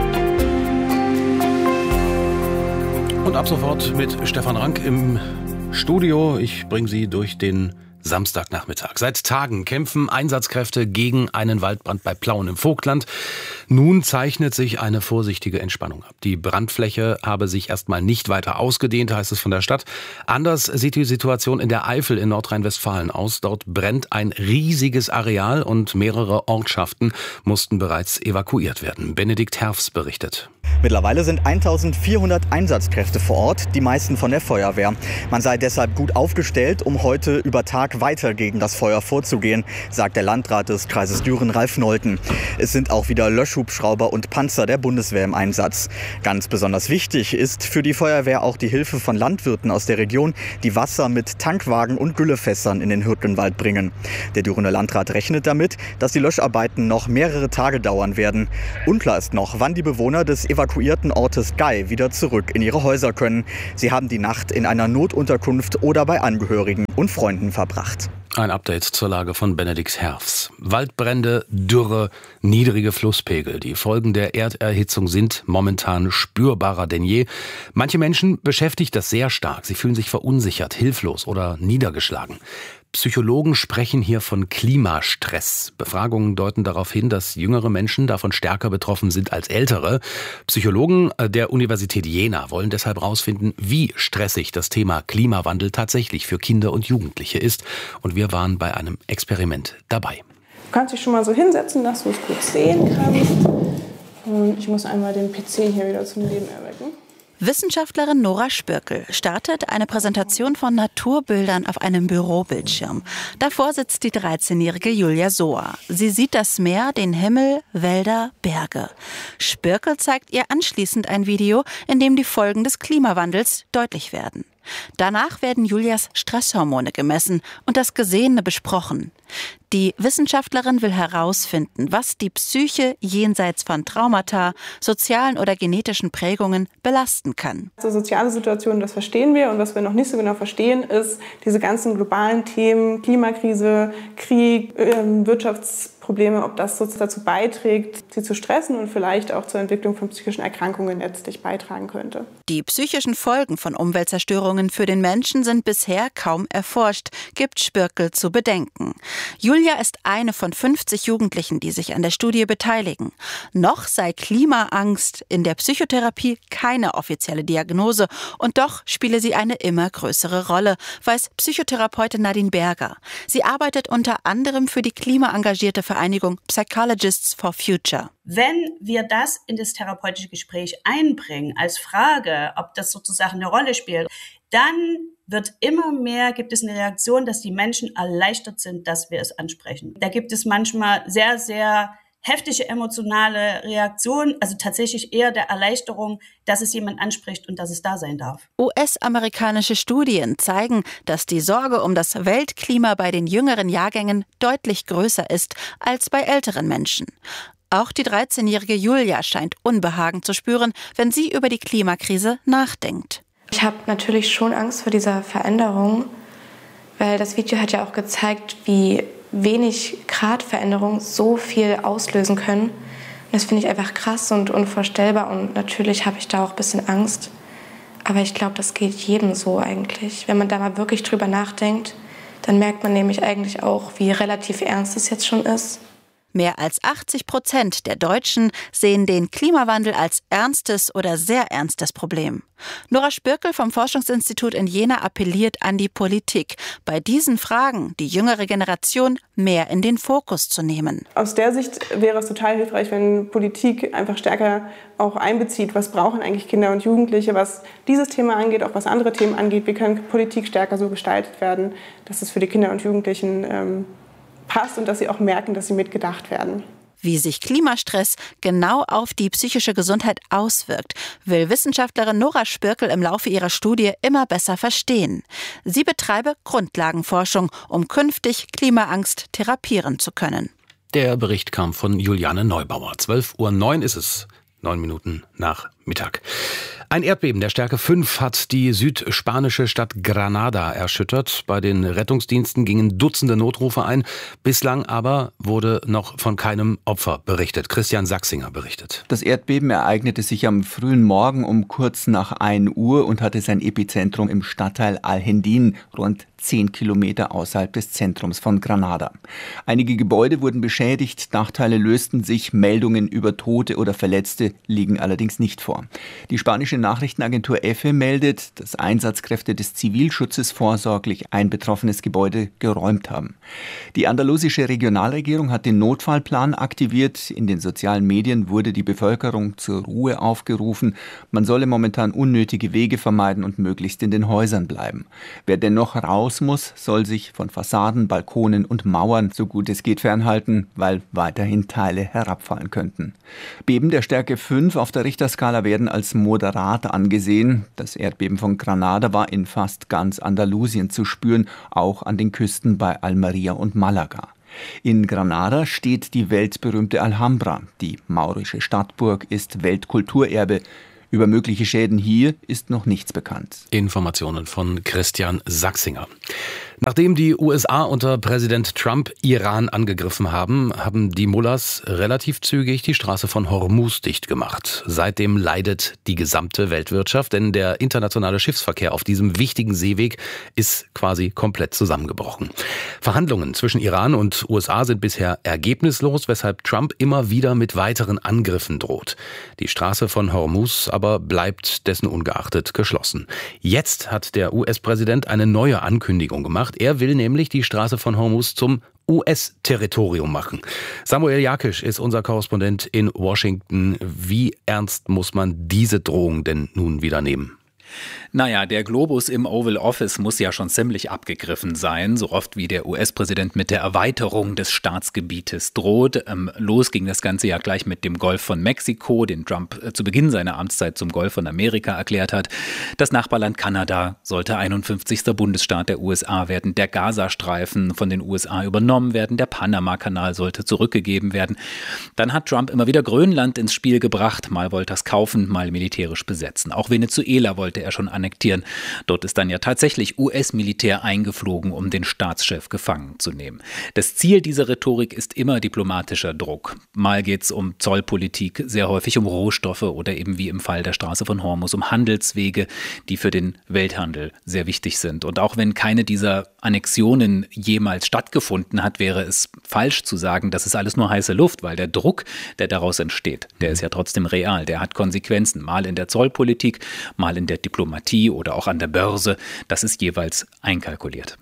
Und ab sofort mit Stefan Rank im Studio. Ich bringe Sie durch den Samstagnachmittag. Seit Tagen kämpfen Einsatzkräfte gegen einen Waldbrand bei Plauen im Vogtland. Nun zeichnet sich eine vorsichtige Entspannung ab. Die Brandfläche habe sich erstmal nicht weiter ausgedehnt, heißt es von der Stadt. Anders sieht die Situation in der Eifel in Nordrhein-Westfalen aus. Dort brennt ein riesiges Areal und mehrere Ortschaften mussten bereits evakuiert werden. Benedikt Herfs berichtet. Mittlerweile sind 1400 Einsatzkräfte vor Ort, die meisten von der Feuerwehr. Man sei deshalb gut aufgestellt, um heute über Tag weiter gegen das Feuer vorzugehen, sagt der Landrat des Kreises Düren, Ralf Nolten. Es sind auch wieder Löschhubschrauber und Panzer der Bundeswehr im Einsatz. Ganz besonders wichtig ist für die Feuerwehr auch die Hilfe von Landwirten aus der Region, die Wasser mit Tankwagen und Güllefässern in den Hürtgenwald bringen. Der Dürener Landrat rechnet damit, dass die Löscharbeiten noch mehrere Tage dauern werden. Unklar ist noch, wann die Bewohner des evakuierten Ortes Gei wieder zurück in ihre Häuser können. Sie haben die Nacht in einer Notunterkunft oder bei Angehörigen und Freunden verbracht. Ein Update zur Lage von Benedikt Herfs. Waldbrände, Dürre, niedrige Flusspegel. Die Folgen der Erderhitzung sind momentan spürbarer denn je. Manche Menschen beschäftigt das sehr stark. Sie fühlen sich verunsichert, hilflos oder niedergeschlagen. Psychologen sprechen hier von Klimastress. Befragungen deuten darauf hin, dass jüngere Menschen davon stärker betroffen sind als ältere. Psychologen der Universität Jena wollen deshalb herausfinden, wie stressig das Thema Klimawandel tatsächlich für Kinder und Jugendliche ist. Und wir waren bei einem Experiment dabei. Du kannst dich schon mal so hinsetzen, dass du es gut sehen kannst. Und ich muss einmal den PC hier wieder zum Leben erwecken. Wissenschaftlerin Nora Spürkel startet eine Präsentation von Naturbildern auf einem Bürobildschirm. Davor sitzt die 13-jährige Julia Soa. Sie sieht das Meer, den Himmel, Wälder, Berge. Spürkel zeigt ihr anschließend ein Video, in dem die Folgen des Klimawandels deutlich werden. Danach werden Julias Stresshormone gemessen und das Gesehene besprochen. Die Wissenschaftlerin will herausfinden, was die Psyche jenseits von Traumata, sozialen oder genetischen Prägungen belasten kann. Also soziale Situationen, das verstehen wir. Und was wir noch nicht so genau verstehen, ist diese ganzen globalen Themen, Klimakrise, Krieg, Wirtschaftsprobleme, ob das dazu beiträgt, sie zu stressen und vielleicht auch zur Entwicklung von psychischen Erkrankungen letztlich beitragen könnte. Die psychischen Folgen von Umweltzerstörungen für den Menschen sind bisher kaum erforscht, gibt Spürkel zu bedenken. Julia ist eine von 50 Jugendlichen, die sich an der Studie beteiligen. Noch sei Klimaangst in der Psychotherapie keine offizielle Diagnose und doch spiele sie eine immer größere Rolle, weiß Psychotherapeutin Nadine Berger. Sie arbeitet unter anderem für die klimaengagierte Vereinigung Psychologists for Future. Wenn wir das in das therapeutische Gespräch einbringen, als Frage, ob das sozusagen eine Rolle spielt, dann gibt es eine Reaktion, dass die Menschen erleichtert sind, dass wir es ansprechen. Da gibt es manchmal sehr, sehr heftige emotionale Reaktionen, also tatsächlich eher der Erleichterung, dass es jemand anspricht und dass es da sein darf. US-amerikanische Studien zeigen, dass die Sorge um das Weltklima bei den jüngeren Jahrgängen deutlich größer ist als bei älteren Menschen. Auch die 13-jährige Julia scheint Unbehagen zu spüren, wenn sie über die Klimakrise nachdenkt. Ich habe natürlich schon Angst vor dieser Veränderung, weil das Video hat ja auch gezeigt, wie wenig Grad Veränderungen so viel auslösen können. Und das finde ich einfach krass und unvorstellbar und natürlich habe ich da auch ein bisschen Angst. Aber ich glaube, das geht jedem so eigentlich. Wenn man da mal wirklich drüber nachdenkt, dann merkt man nämlich eigentlich auch, wie relativ ernst es jetzt schon ist. Mehr als 80% der Deutschen sehen den Klimawandel als ernstes oder sehr ernstes Problem. Nora Spürkel vom Forschungsinstitut in Jena appelliert an die Politik, bei diesen Fragen die jüngere Generation mehr in den Fokus zu nehmen. Aus der Sicht wäre es total hilfreich, wenn Politik einfach stärker auch einbezieht, was brauchen eigentlich Kinder und Jugendliche, was dieses Thema angeht, auch was andere Themen angeht. Wie kann Politik stärker so gestaltet werden, dass es für die Kinder und Jugendlichen passt und dass sie auch merken, dass sie mitgedacht werden. Wie sich Klimastress genau auf die psychische Gesundheit auswirkt, will Wissenschaftlerin Nora Spürkel im Laufe ihrer Studie immer besser verstehen. Sie betreibe Grundlagenforschung, um künftig Klimaangst therapieren zu können. Der Bericht kam von Juliane Neubauer. 12:09 ist es, 9 Minuten nach Mittag. Ein Erdbeben der Stärke 5 hat die südspanische Stadt Granada erschüttert. Bei den Rettungsdiensten gingen Dutzende Notrufe ein. Bislang aber wurde noch von keinem Opfer berichtet. Christian Sachsinger berichtet. Das Erdbeben ereignete sich am frühen Morgen um kurz nach 1 Uhr und hatte sein Epizentrum im Stadtteil Alhendín, rund 10 Kilometer außerhalb des Zentrums von Granada. Einige Gebäude wurden beschädigt, Nachteile lösten sich, Meldungen über Tote oder Verletzte liegen allerdings nicht vor. vor. Die spanische Nachrichtenagentur EFE meldet, dass Einsatzkräfte des Zivilschutzes vorsorglich ein betroffenes Gebäude geräumt haben. Die andalusische Regionalregierung hat den Notfallplan aktiviert. In den sozialen Medien wurde die Bevölkerung zur Ruhe aufgerufen. Man solle momentan unnötige Wege vermeiden und möglichst in den Häusern bleiben. Wer dennoch raus muss, soll sich von Fassaden, Balkonen und Mauern so gut es geht fernhalten, weil weiterhin Teile herabfallen könnten. Beben der Stärke 5 auf der Richterskala werden als moderat angesehen. Das Erdbeben von Granada war in fast ganz Andalusien zu spüren, auch an den Küsten bei Almería und Málaga. In Granada steht die weltberühmte Alhambra. Die maurische Stadtburg ist Weltkulturerbe. Über mögliche Schäden hier ist noch nichts bekannt. Informationen von Christian Sachsinger. Nachdem die USA unter Präsident Trump Iran angegriffen haben, haben die Mullahs relativ zügig die Straße von Hormuz dicht gemacht. Seitdem leidet die gesamte Weltwirtschaft, denn der internationale Schiffsverkehr auf diesem wichtigen Seeweg ist quasi komplett zusammengebrochen. Verhandlungen zwischen Iran und USA sind bisher ergebnislos, weshalb Trump immer wieder mit weiteren Angriffen droht. Die Straße von Hormuz aber bleibt dessen ungeachtet geschlossen. Jetzt hat der US-Präsident eine neue Ankündigung gemacht. Er will nämlich die Straße von Hormuz zum US-Territorium machen. Samuel Jakisch ist unser Korrespondent in Washington. Wie ernst muss man diese Drohung denn nun wieder nehmen? Naja, der Globus im Oval Office muss ja schon ziemlich abgegriffen sein, so oft wie der US-Präsident mit der Erweiterung des Staatsgebietes droht. Los ging das Ganze ja gleich mit dem Golf von Mexiko, den Trump zu Beginn seiner Amtszeit zum Golf von Amerika erklärt hat. Das Nachbarland Kanada sollte 51. Bundesstaat der USA werden. Der Gazastreifen von den USA übernommen werden. Der Panama-Kanal sollte zurückgegeben werden. Dann hat Trump immer wieder Grönland ins Spiel gebracht. Mal wollte er es kaufen, mal militärisch besetzen. Auch Venezuela wollte er schon annektieren. Dort ist dann ja tatsächlich US-Militär eingeflogen, um den Staatschef gefangen zu nehmen. Das Ziel dieser Rhetorik ist immer diplomatischer Druck. Mal geht es um Zollpolitik, sehr häufig um Rohstoffe oder eben wie im Fall der Straße von Hormuz um Handelswege, die für den Welthandel sehr wichtig sind. Und auch wenn keine dieser Annexionen jemals stattgefunden hat, wäre es falsch zu sagen, das ist alles nur heiße Luft, weil der Druck, der daraus entsteht, der ist ja trotzdem real, der hat Konsequenzen, mal in der Zollpolitik, mal in der Diplomatie oder auch an der Börse, das ist jeweils einkalkuliert.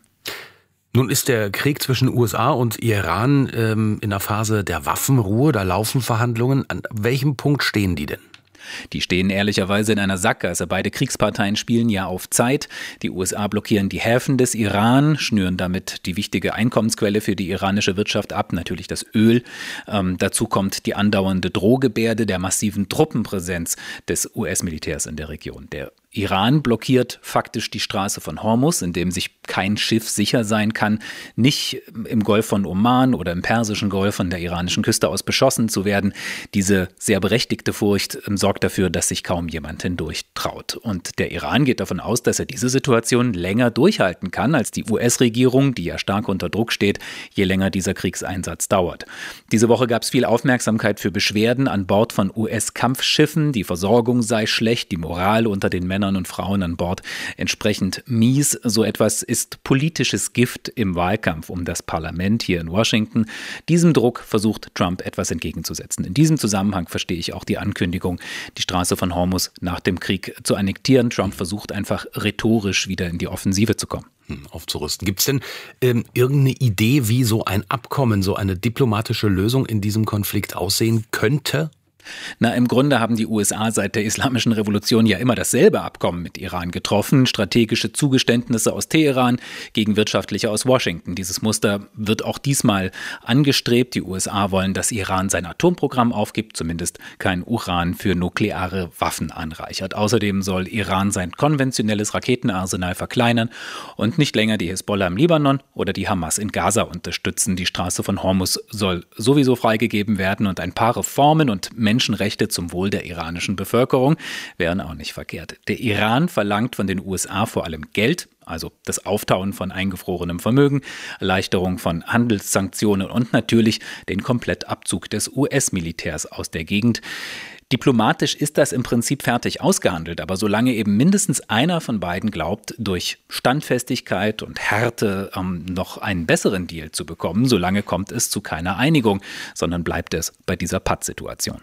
Nun ist der Krieg zwischen USA und Iran in der Phase der Waffenruhe, da laufen Verhandlungen. An welchem Punkt stehen die denn? Die stehen ehrlicherweise in einer Sackgasse. Beide Kriegsparteien spielen ja auf Zeit. Die USA blockieren die Häfen des Iran, schnüren damit die wichtige Einkommensquelle für die iranische Wirtschaft ab, natürlich das Öl. Dazu kommt die andauernde Drohgebärde der massiven Truppenpräsenz des US-Militärs in der Region. Der Iran blockiert faktisch die Straße von Hormuz, in dem sich kein Schiff sicher sein kann, nicht im Golf von Oman oder im Persischen Golf von der iranischen Küste aus beschossen zu werden. Diese sehr berechtigte Furcht sorgt dafür, dass sich kaum jemand hindurch traut. Und der Iran geht davon aus, dass er diese Situation länger durchhalten kann als die US-Regierung, die ja stark unter Druck steht, je länger dieser Kriegseinsatz dauert. Diese Woche gab es viel Aufmerksamkeit für Beschwerden an Bord von US-Kampfschiffen. Die Versorgung sei schlecht, die Moral unter den Männern und Frauen an Bord entsprechend mies. So etwas ist politisches Gift im Wahlkampf um das Parlament hier in Washington. Diesem Druck versucht Trump etwas entgegenzusetzen. In diesem Zusammenhang verstehe ich auch die Ankündigung, die Straße von Hormuz nach dem Krieg zu annektieren. Trump versucht einfach rhetorisch wieder in die Offensive zu kommen. Aufzurüsten. Gibt es denn irgendeine Idee, wie so ein Abkommen, so eine diplomatische Lösung in diesem Konflikt aussehen könnte? Na, im Grunde haben die USA seit der Islamischen Revolution ja immer dasselbe Abkommen mit Iran getroffen. Strategische Zugeständnisse aus Teheran gegen wirtschaftliche aus Washington. Dieses Muster wird auch diesmal angestrebt. Die USA wollen, dass Iran sein Atomprogramm aufgibt, zumindest kein Uran für nukleare Waffen anreichert. Außerdem soll Iran sein konventionelles Raketenarsenal verkleinern und nicht länger die Hisbollah im Libanon oder die Hamas in Gaza unterstützen. Die Straße von Hormuz soll sowieso freigegeben werden und ein paar Reformen und Menschenrechte zum Wohl der iranischen Bevölkerung wären auch nicht verkehrt. Der Iran verlangt von den USA vor allem Geld, also das Auftauen von eingefrorenem Vermögen, Erleichterung von Handelssanktionen und natürlich den Komplettabzug des US-Militärs aus der Gegend. Diplomatisch ist das im Prinzip fertig ausgehandelt, aber solange eben mindestens einer von beiden glaubt, durch Standfestigkeit und Härte noch einen besseren Deal zu bekommen, solange kommt es zu keiner Einigung, sondern bleibt es bei dieser Pattsituation.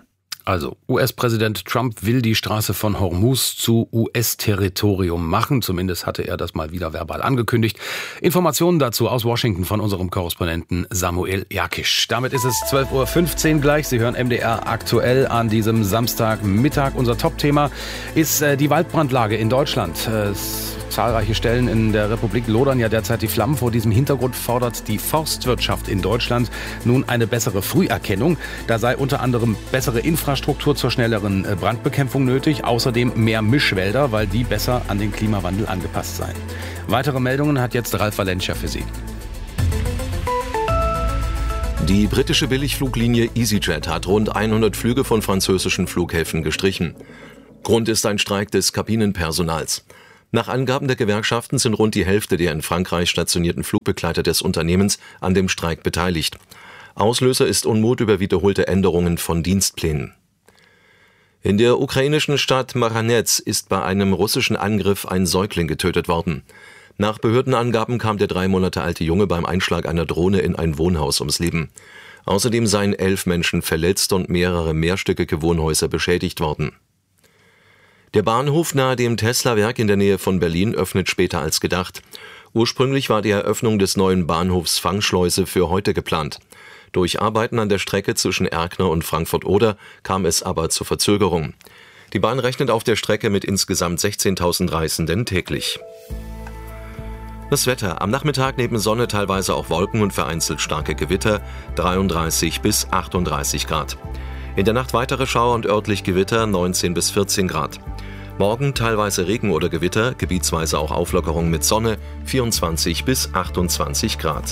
Also, US-Präsident Trump will die Straße von Hormuz zu US-Territorium machen. Zumindest hatte er das mal wieder verbal angekündigt. Informationen dazu aus Washington von unserem Korrespondenten Samuel Jakisch. Damit ist es 12.15 Uhr gleich. Sie hören MDR aktuell an diesem Samstagmittag. Unser Top-Thema ist die Waldbrandlage in Deutschland. Zahlreiche Stellen in der Republik lodern ja derzeit die Flammen. Vor diesem Hintergrund fordert die Forstwirtschaft in Deutschland nun eine bessere Früherkennung. Da sei unter anderem bessere Infrastruktur zur schnelleren Brandbekämpfung nötig. Außerdem mehr Mischwälder, weil die besser an den Klimawandel angepasst seien. Weitere Meldungen hat jetzt Ralf Valencia für Sie. Die britische Billigfluglinie EasyJet hat rund 100 Flüge von französischen Flughäfen gestrichen. Grund ist ein Streik des Kabinenpersonals. Nach Angaben der Gewerkschaften sind rund die Hälfte der in Frankreich stationierten Flugbegleiter des Unternehmens an dem Streik beteiligt. Auslöser ist Unmut über wiederholte Änderungen von Dienstplänen. In der ukrainischen Stadt Maranetz ist bei einem russischen Angriff ein Säugling getötet worden. Nach Behördenangaben kam der 3 Monate alte Junge beim Einschlag einer Drohne in ein Wohnhaus ums Leben. Außerdem seien 11 Menschen verletzt und mehrere mehrstöckige Wohnhäuser beschädigt worden. Der Bahnhof nahe dem Tesla-Werk in der Nähe von Berlin öffnet später als gedacht. Ursprünglich war die Eröffnung des neuen Bahnhofs Fangschleuse für heute geplant. Durch Arbeiten an der Strecke zwischen Erkner und Frankfurt-Oder kam es aber zur Verzögerung. Die Bahn rechnet auf der Strecke mit insgesamt 16.000 Reisenden täglich. Das Wetter. Am Nachmittag neben Sonne teilweise auch Wolken und vereinzelt starke Gewitter, 33 bis 38 Grad. In der Nacht weitere Schauer und örtlich Gewitter, 19 bis 14 Grad. Morgen teilweise Regen oder Gewitter, gebietsweise auch Auflockerung mit Sonne, 24 bis 28 Grad.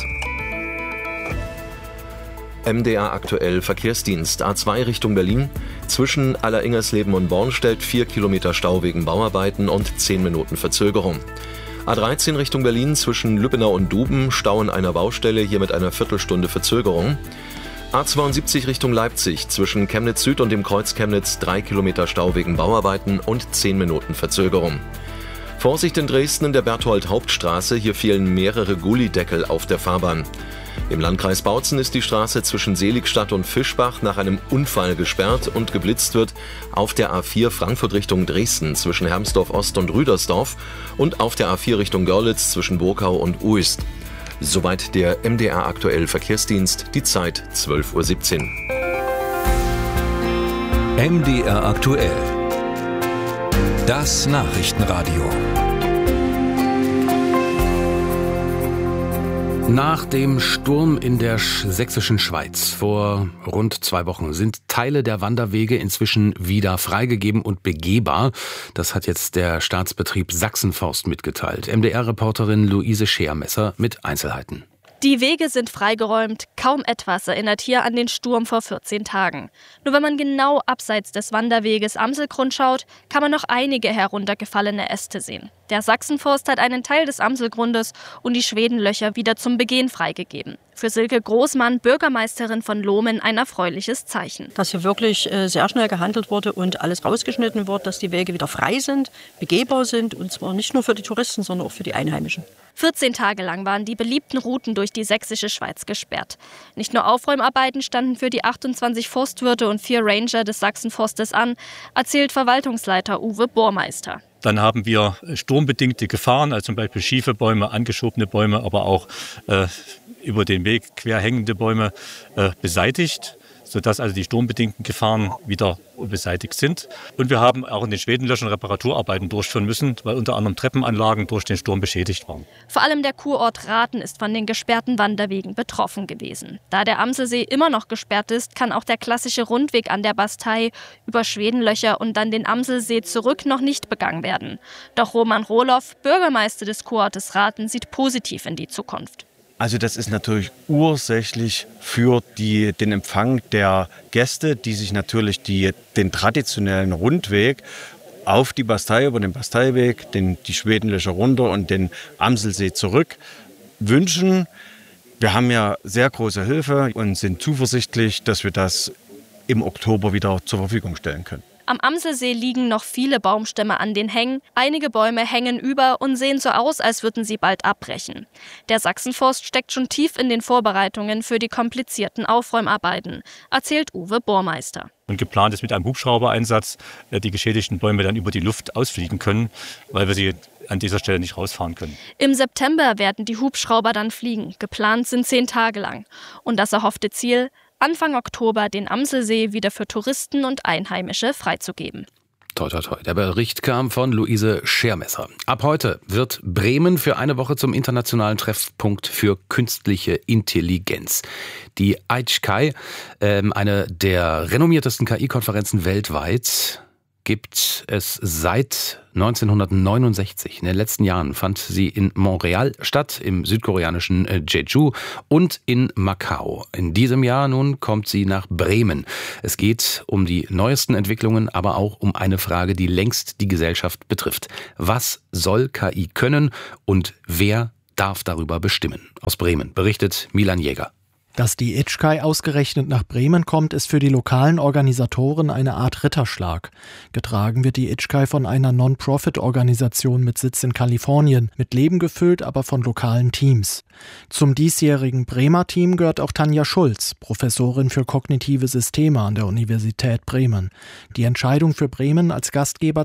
MDR aktuell Verkehrsdienst. A2 Richtung Berlin. Zwischen Alleringers-Leben und Born stellt 4 Kilometer Stau wegen Bauarbeiten und 10 Minuten Verzögerung. A13 Richtung Berlin zwischen Lübbenau und Duben, Stau in einer Baustelle, hier mit einer Viertelstunde Verzögerung. A72 Richtung Leipzig, zwischen Chemnitz Süd und dem Kreuz Chemnitz 3 Kilometer Stau wegen Bauarbeiten und 10 Minuten Verzögerung. Vorsicht in Dresden in der Berthold-Hauptstraße, hier fehlen mehrere Gullideckel auf der Fahrbahn. Im Landkreis Bautzen ist die Straße zwischen Seligstadt und Fischbach nach einem Unfall gesperrt und geblitzt wird auf der A4 Frankfurt Richtung Dresden zwischen Hermsdorf Ost und Rüdersdorf und auf der A4 Richtung Görlitz zwischen Burkau und Uist. Soweit der MDR aktuell Verkehrsdienst, die Zeit 12.17 Uhr. MDR aktuell. Das Nachrichtenradio. Nach dem Sturm in der sächsischen Schweiz vor rund 2 Wochen sind Teile der Wanderwege inzwischen wieder freigegeben und begehbar. Das hat jetzt der Staatsbetrieb Sachsenforst mitgeteilt. MDR-Reporterin Luise Schermesser mit Einzelheiten. Die Wege sind freigeräumt, kaum etwas erinnert hier an den Sturm vor 14 Tagen. Nur wenn man genau abseits des Wanderweges Amselgrund schaut, kann man noch einige heruntergefallene Äste sehen. Der Sachsenforst hat einen Teil des Amselgrundes und die Schwedenlöcher wieder zum Begehen freigegeben. Für Silke Großmann, Bürgermeisterin von Lohmen, ein erfreuliches Zeichen. Dass hier wirklich sehr schnell gehandelt wurde und alles rausgeschnitten wird, dass die Wege wieder frei sind, begehbar sind und zwar nicht nur für die Touristen, sondern auch für die Einheimischen. 14 Tage lang waren die beliebten Routen durch die sächsische Schweiz gesperrt. Nicht nur Aufräumarbeiten standen für die 28 Forstwirte und 4 Ranger des Sachsenforstes an, erzählt Verwaltungsleiter Uwe Bohrmeister. Dann haben wir sturmbedingte Gefahren, also zum Beispiel schiefe Bäume, angeschobene Bäume, aber auch über den Weg quer hängende Bäume beseitigt, sodass also die sturmbedingten Gefahren wieder beseitigt sind. Und wir haben auch in den Schwedenlöchern Reparaturarbeiten durchführen müssen, weil unter anderem Treppenanlagen durch den Sturm beschädigt waren. Vor allem der Kurort Rathen ist von den gesperrten Wanderwegen betroffen gewesen. Da der Amselsee immer noch gesperrt ist, kann auch der klassische Rundweg an der Bastei über Schwedenlöcher und dann den Amselsee zurück noch nicht begangen werden. Doch Roman Rohloff, Bürgermeister des Kurortes Rathen, sieht positiv in die Zukunft. Also das ist natürlich ursächlich für den Empfang der Gäste, die sich natürlich den traditionellen Rundweg auf die Bastei, über den Basteiweg, die Schwedenlöcher runter und den Amselsee zurück wünschen. Wir haben ja sehr große Hilfe und sind zuversichtlich, dass wir das im Oktober wieder zur Verfügung stellen können. Am Amselsee liegen noch viele Baumstämme an den Hängen. Einige Bäume hängen über und sehen so aus, als würden sie bald abbrechen. Der Sachsenforst steckt schon tief in den Vorbereitungen für die komplizierten Aufräumarbeiten, erzählt Uwe Bohrmeister. Und geplant ist mit einem Hubschraubereinsatz, die geschädigten Bäume dann über die Luft ausfliegen können, weil wir sie an dieser Stelle nicht rausfahren können. Im September werden die Hubschrauber dann fliegen. Geplant sind 10 Tage lang. Und das erhoffte Ziel, Anfang Oktober den Amselsee wieder für Touristen und Einheimische freizugeben. Toi, toi, toi. Der Bericht kam von Luise Schermesser. Ab heute wird Bremen für eine Woche zum internationalen Treffpunkt für künstliche Intelligenz. Die ICHKI, eine der renommiertesten KI-Konferenzen weltweit, gibt es seit 1969. In den letzten Jahren fand sie in Montreal statt, im südkoreanischen Jeju und in Macau. In diesem Jahr nun kommt sie nach Bremen. Es geht um die neuesten Entwicklungen, aber auch um eine Frage, die längst die Gesellschaft betrifft. Was soll KI können und wer darf darüber bestimmen? Aus Bremen berichtet Milan Jäger. Dass die ICHKI ausgerechnet nach Bremen kommt, ist für die lokalen Organisatoren eine Art Ritterschlag. Getragen wird die ICHKI von einer Non-Profit-Organisation mit Sitz in Kalifornien, mit Leben gefüllt, aber von lokalen Teams. Zum diesjährigen Bremer Team gehört auch Tanja Schulz, Professorin für kognitive Systeme an der Universität Bremen. Die Entscheidung für Bremen als Gastgeber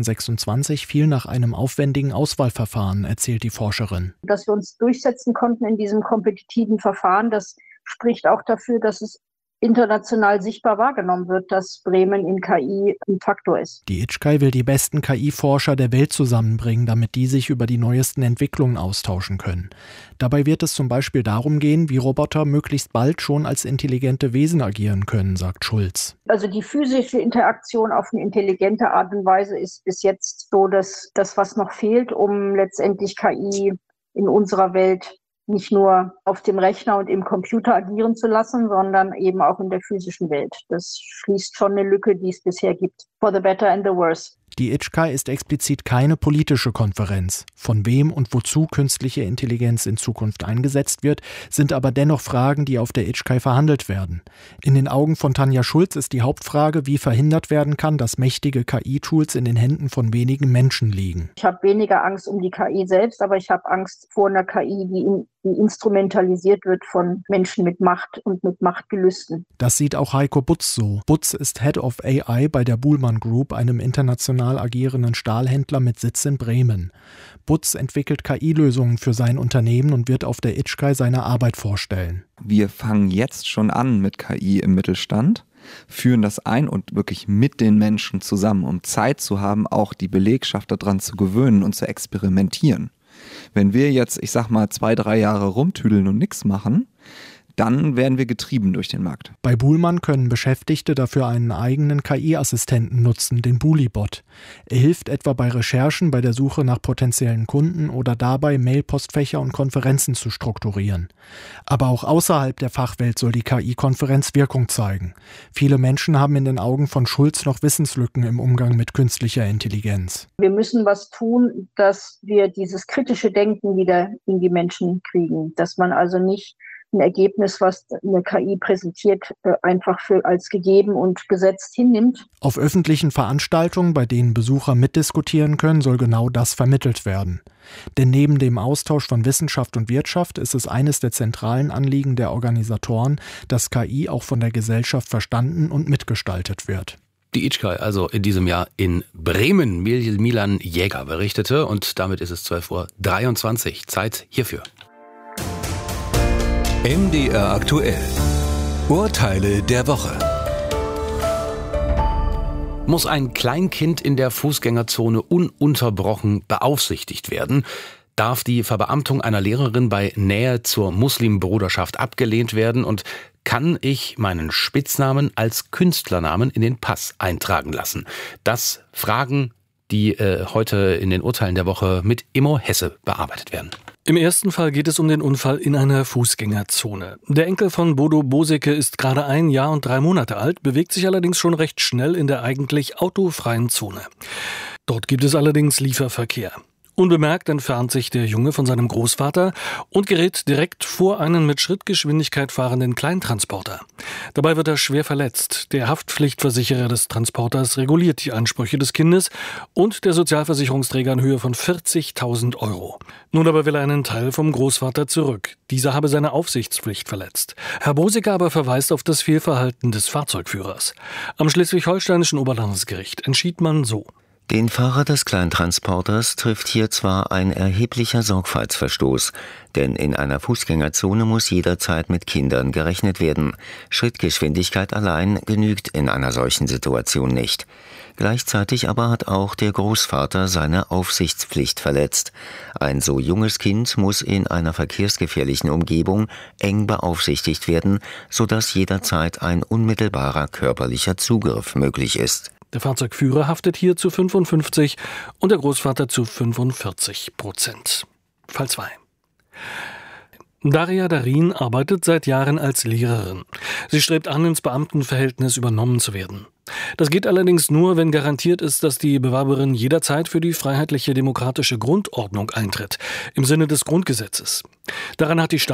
2026 fiel nach einem aufwendigen Auswahlverfahren, erzählt die Forscherin. Dass wir uns durchsetzen konnten in diesem kompetitiven Verfahren, das spricht auch dafür, dass es international sichtbar wahrgenommen wird, dass Bremen in KI ein Faktor ist. Die ICHKI will die besten KI-Forscher der Welt zusammenbringen, damit die sich über die neuesten Entwicklungen austauschen können. Dabei wird es zum Beispiel darum gehen, wie Roboter möglichst bald schon als intelligente Wesen agieren können, sagt Schulz. Also die physische Interaktion auf eine intelligente Art und Weise ist bis jetzt so das, was noch fehlt, um letztendlich KI in unserer Welt nicht nur auf dem Rechner und im Computer agieren zu lassen, sondern eben auch in der physischen Welt. Das schließt schon eine Lücke, die es bisher gibt. For the better and the worse. Die ICHKI ist explizit keine politische Konferenz. Von wem und wozu künstliche Intelligenz in Zukunft eingesetzt wird, sind aber dennoch Fragen, die auf der ICHKI verhandelt werden. In den Augen von Tanja Schulz ist die Hauptfrage, wie verhindert werden kann, dass mächtige KI-Tools in den Händen von wenigen Menschen liegen. Ich habe weniger Angst um die KI selbst, aber ich habe Angst vor einer KI, die instrumentalisiert wird von Menschen mit Macht und mit Machtgelüsten. Das sieht auch Heiko Butz so. Butz ist Head of AI bei der Buhlmann Group, einem international agierenden Stahlhändler mit Sitz in Bremen. Butz entwickelt KI-Lösungen für sein Unternehmen und wird auf der ICHKI seine Arbeit vorstellen. Wir fangen jetzt schon an mit KI im Mittelstand, führen das ein und wirklich mit den Menschen zusammen, um Zeit zu haben, auch die Belegschaft daran zu gewöhnen und zu experimentieren. Wenn wir jetzt, 2-3 Jahre rumtüdeln und nichts machen, dann werden wir getrieben durch den Markt. Bei Buhlmann können Beschäftigte dafür einen eigenen KI-Assistenten nutzen, den Bulibot. Er hilft etwa bei Recherchen, bei der Suche nach potenziellen Kunden oder dabei, Mailpostfächer und Konferenzen zu strukturieren. Aber auch außerhalb der Fachwelt soll die KI-Konferenz Wirkung zeigen. Viele Menschen haben in den Augen von Schulz noch Wissenslücken im Umgang mit künstlicher Intelligenz. Wir müssen was tun, dass wir dieses kritische Denken wieder in die Menschen kriegen. Dass man also nicht ein Ergebnis, was eine KI präsentiert, einfach als gegeben und gesetzt hinnimmt. Auf öffentlichen Veranstaltungen, bei denen Besucher mitdiskutieren können, soll genau das vermittelt werden. Denn neben dem Austausch von Wissenschaft und Wirtschaft ist es eines der zentralen Anliegen der Organisatoren, dass KI auch von der Gesellschaft verstanden und mitgestaltet wird. Die ICHKI also in diesem Jahr in Bremen. Milan Jäger berichtete und damit ist es 12:23 Uhr. Zeit hierfür. MDR aktuell. Urteile der Woche. Muss ein Kleinkind in der Fußgängerzone ununterbrochen beaufsichtigt werden? Darf die Verbeamtung einer Lehrerin bei Nähe zur Muslimbruderschaft abgelehnt werden? Und kann ich meinen Spitznamen als Künstlernamen in den Pass eintragen lassen? Das Fragen, die heute in den Urteilen der Woche mit Immo Hesse bearbeitet werden. Im ersten Fall geht es um den Unfall in einer Fußgängerzone. Der Enkel von Bodo Boseke ist gerade 1 Jahr und 3 Monate alt, bewegt sich allerdings schon recht schnell in der eigentlich autofreien Zone. Dort gibt es allerdings Lieferverkehr. Unbemerkt entfernt sich der Junge von seinem Großvater und gerät direkt vor einen mit Schrittgeschwindigkeit fahrenden Kleintransporter. Dabei wird er schwer verletzt. Der Haftpflichtversicherer des Transporters reguliert die Ansprüche des Kindes und der Sozialversicherungsträger in Höhe von 40.000 €. Nun aber will er einen Teil vom Großvater zurück. Dieser habe seine Aufsichtspflicht verletzt. Herr Bosecker aber verweist auf das Fehlverhalten des Fahrzeugführers. Am schleswig-holsteinischen Oberlandesgericht entschied man so: Den Fahrer des Kleintransporters trifft hier zwar ein erheblicher Sorgfaltsverstoß, denn in einer Fußgängerzone muss jederzeit mit Kindern gerechnet werden. Schrittgeschwindigkeit allein genügt in einer solchen Situation nicht. Gleichzeitig aber hat auch der Großvater seine Aufsichtspflicht verletzt. Ein so junges Kind muss in einer verkehrsgefährlichen Umgebung eng beaufsichtigt werden, sodass jederzeit ein unmittelbarer körperlicher Zugriff möglich ist. Der Fahrzeugführer haftet hier zu 55% und der Großvater zu 45%. Fall 2. Daria Darin arbeitet seit Jahren als Lehrerin. Sie strebt an, ins Beamtenverhältnis übernommen zu werden. Das geht allerdings nur, wenn garantiert ist, dass die Bewerberin jederzeit für die freiheitliche demokratische Grundordnung eintritt, im Sinne des Grundgesetzes. Daran hat die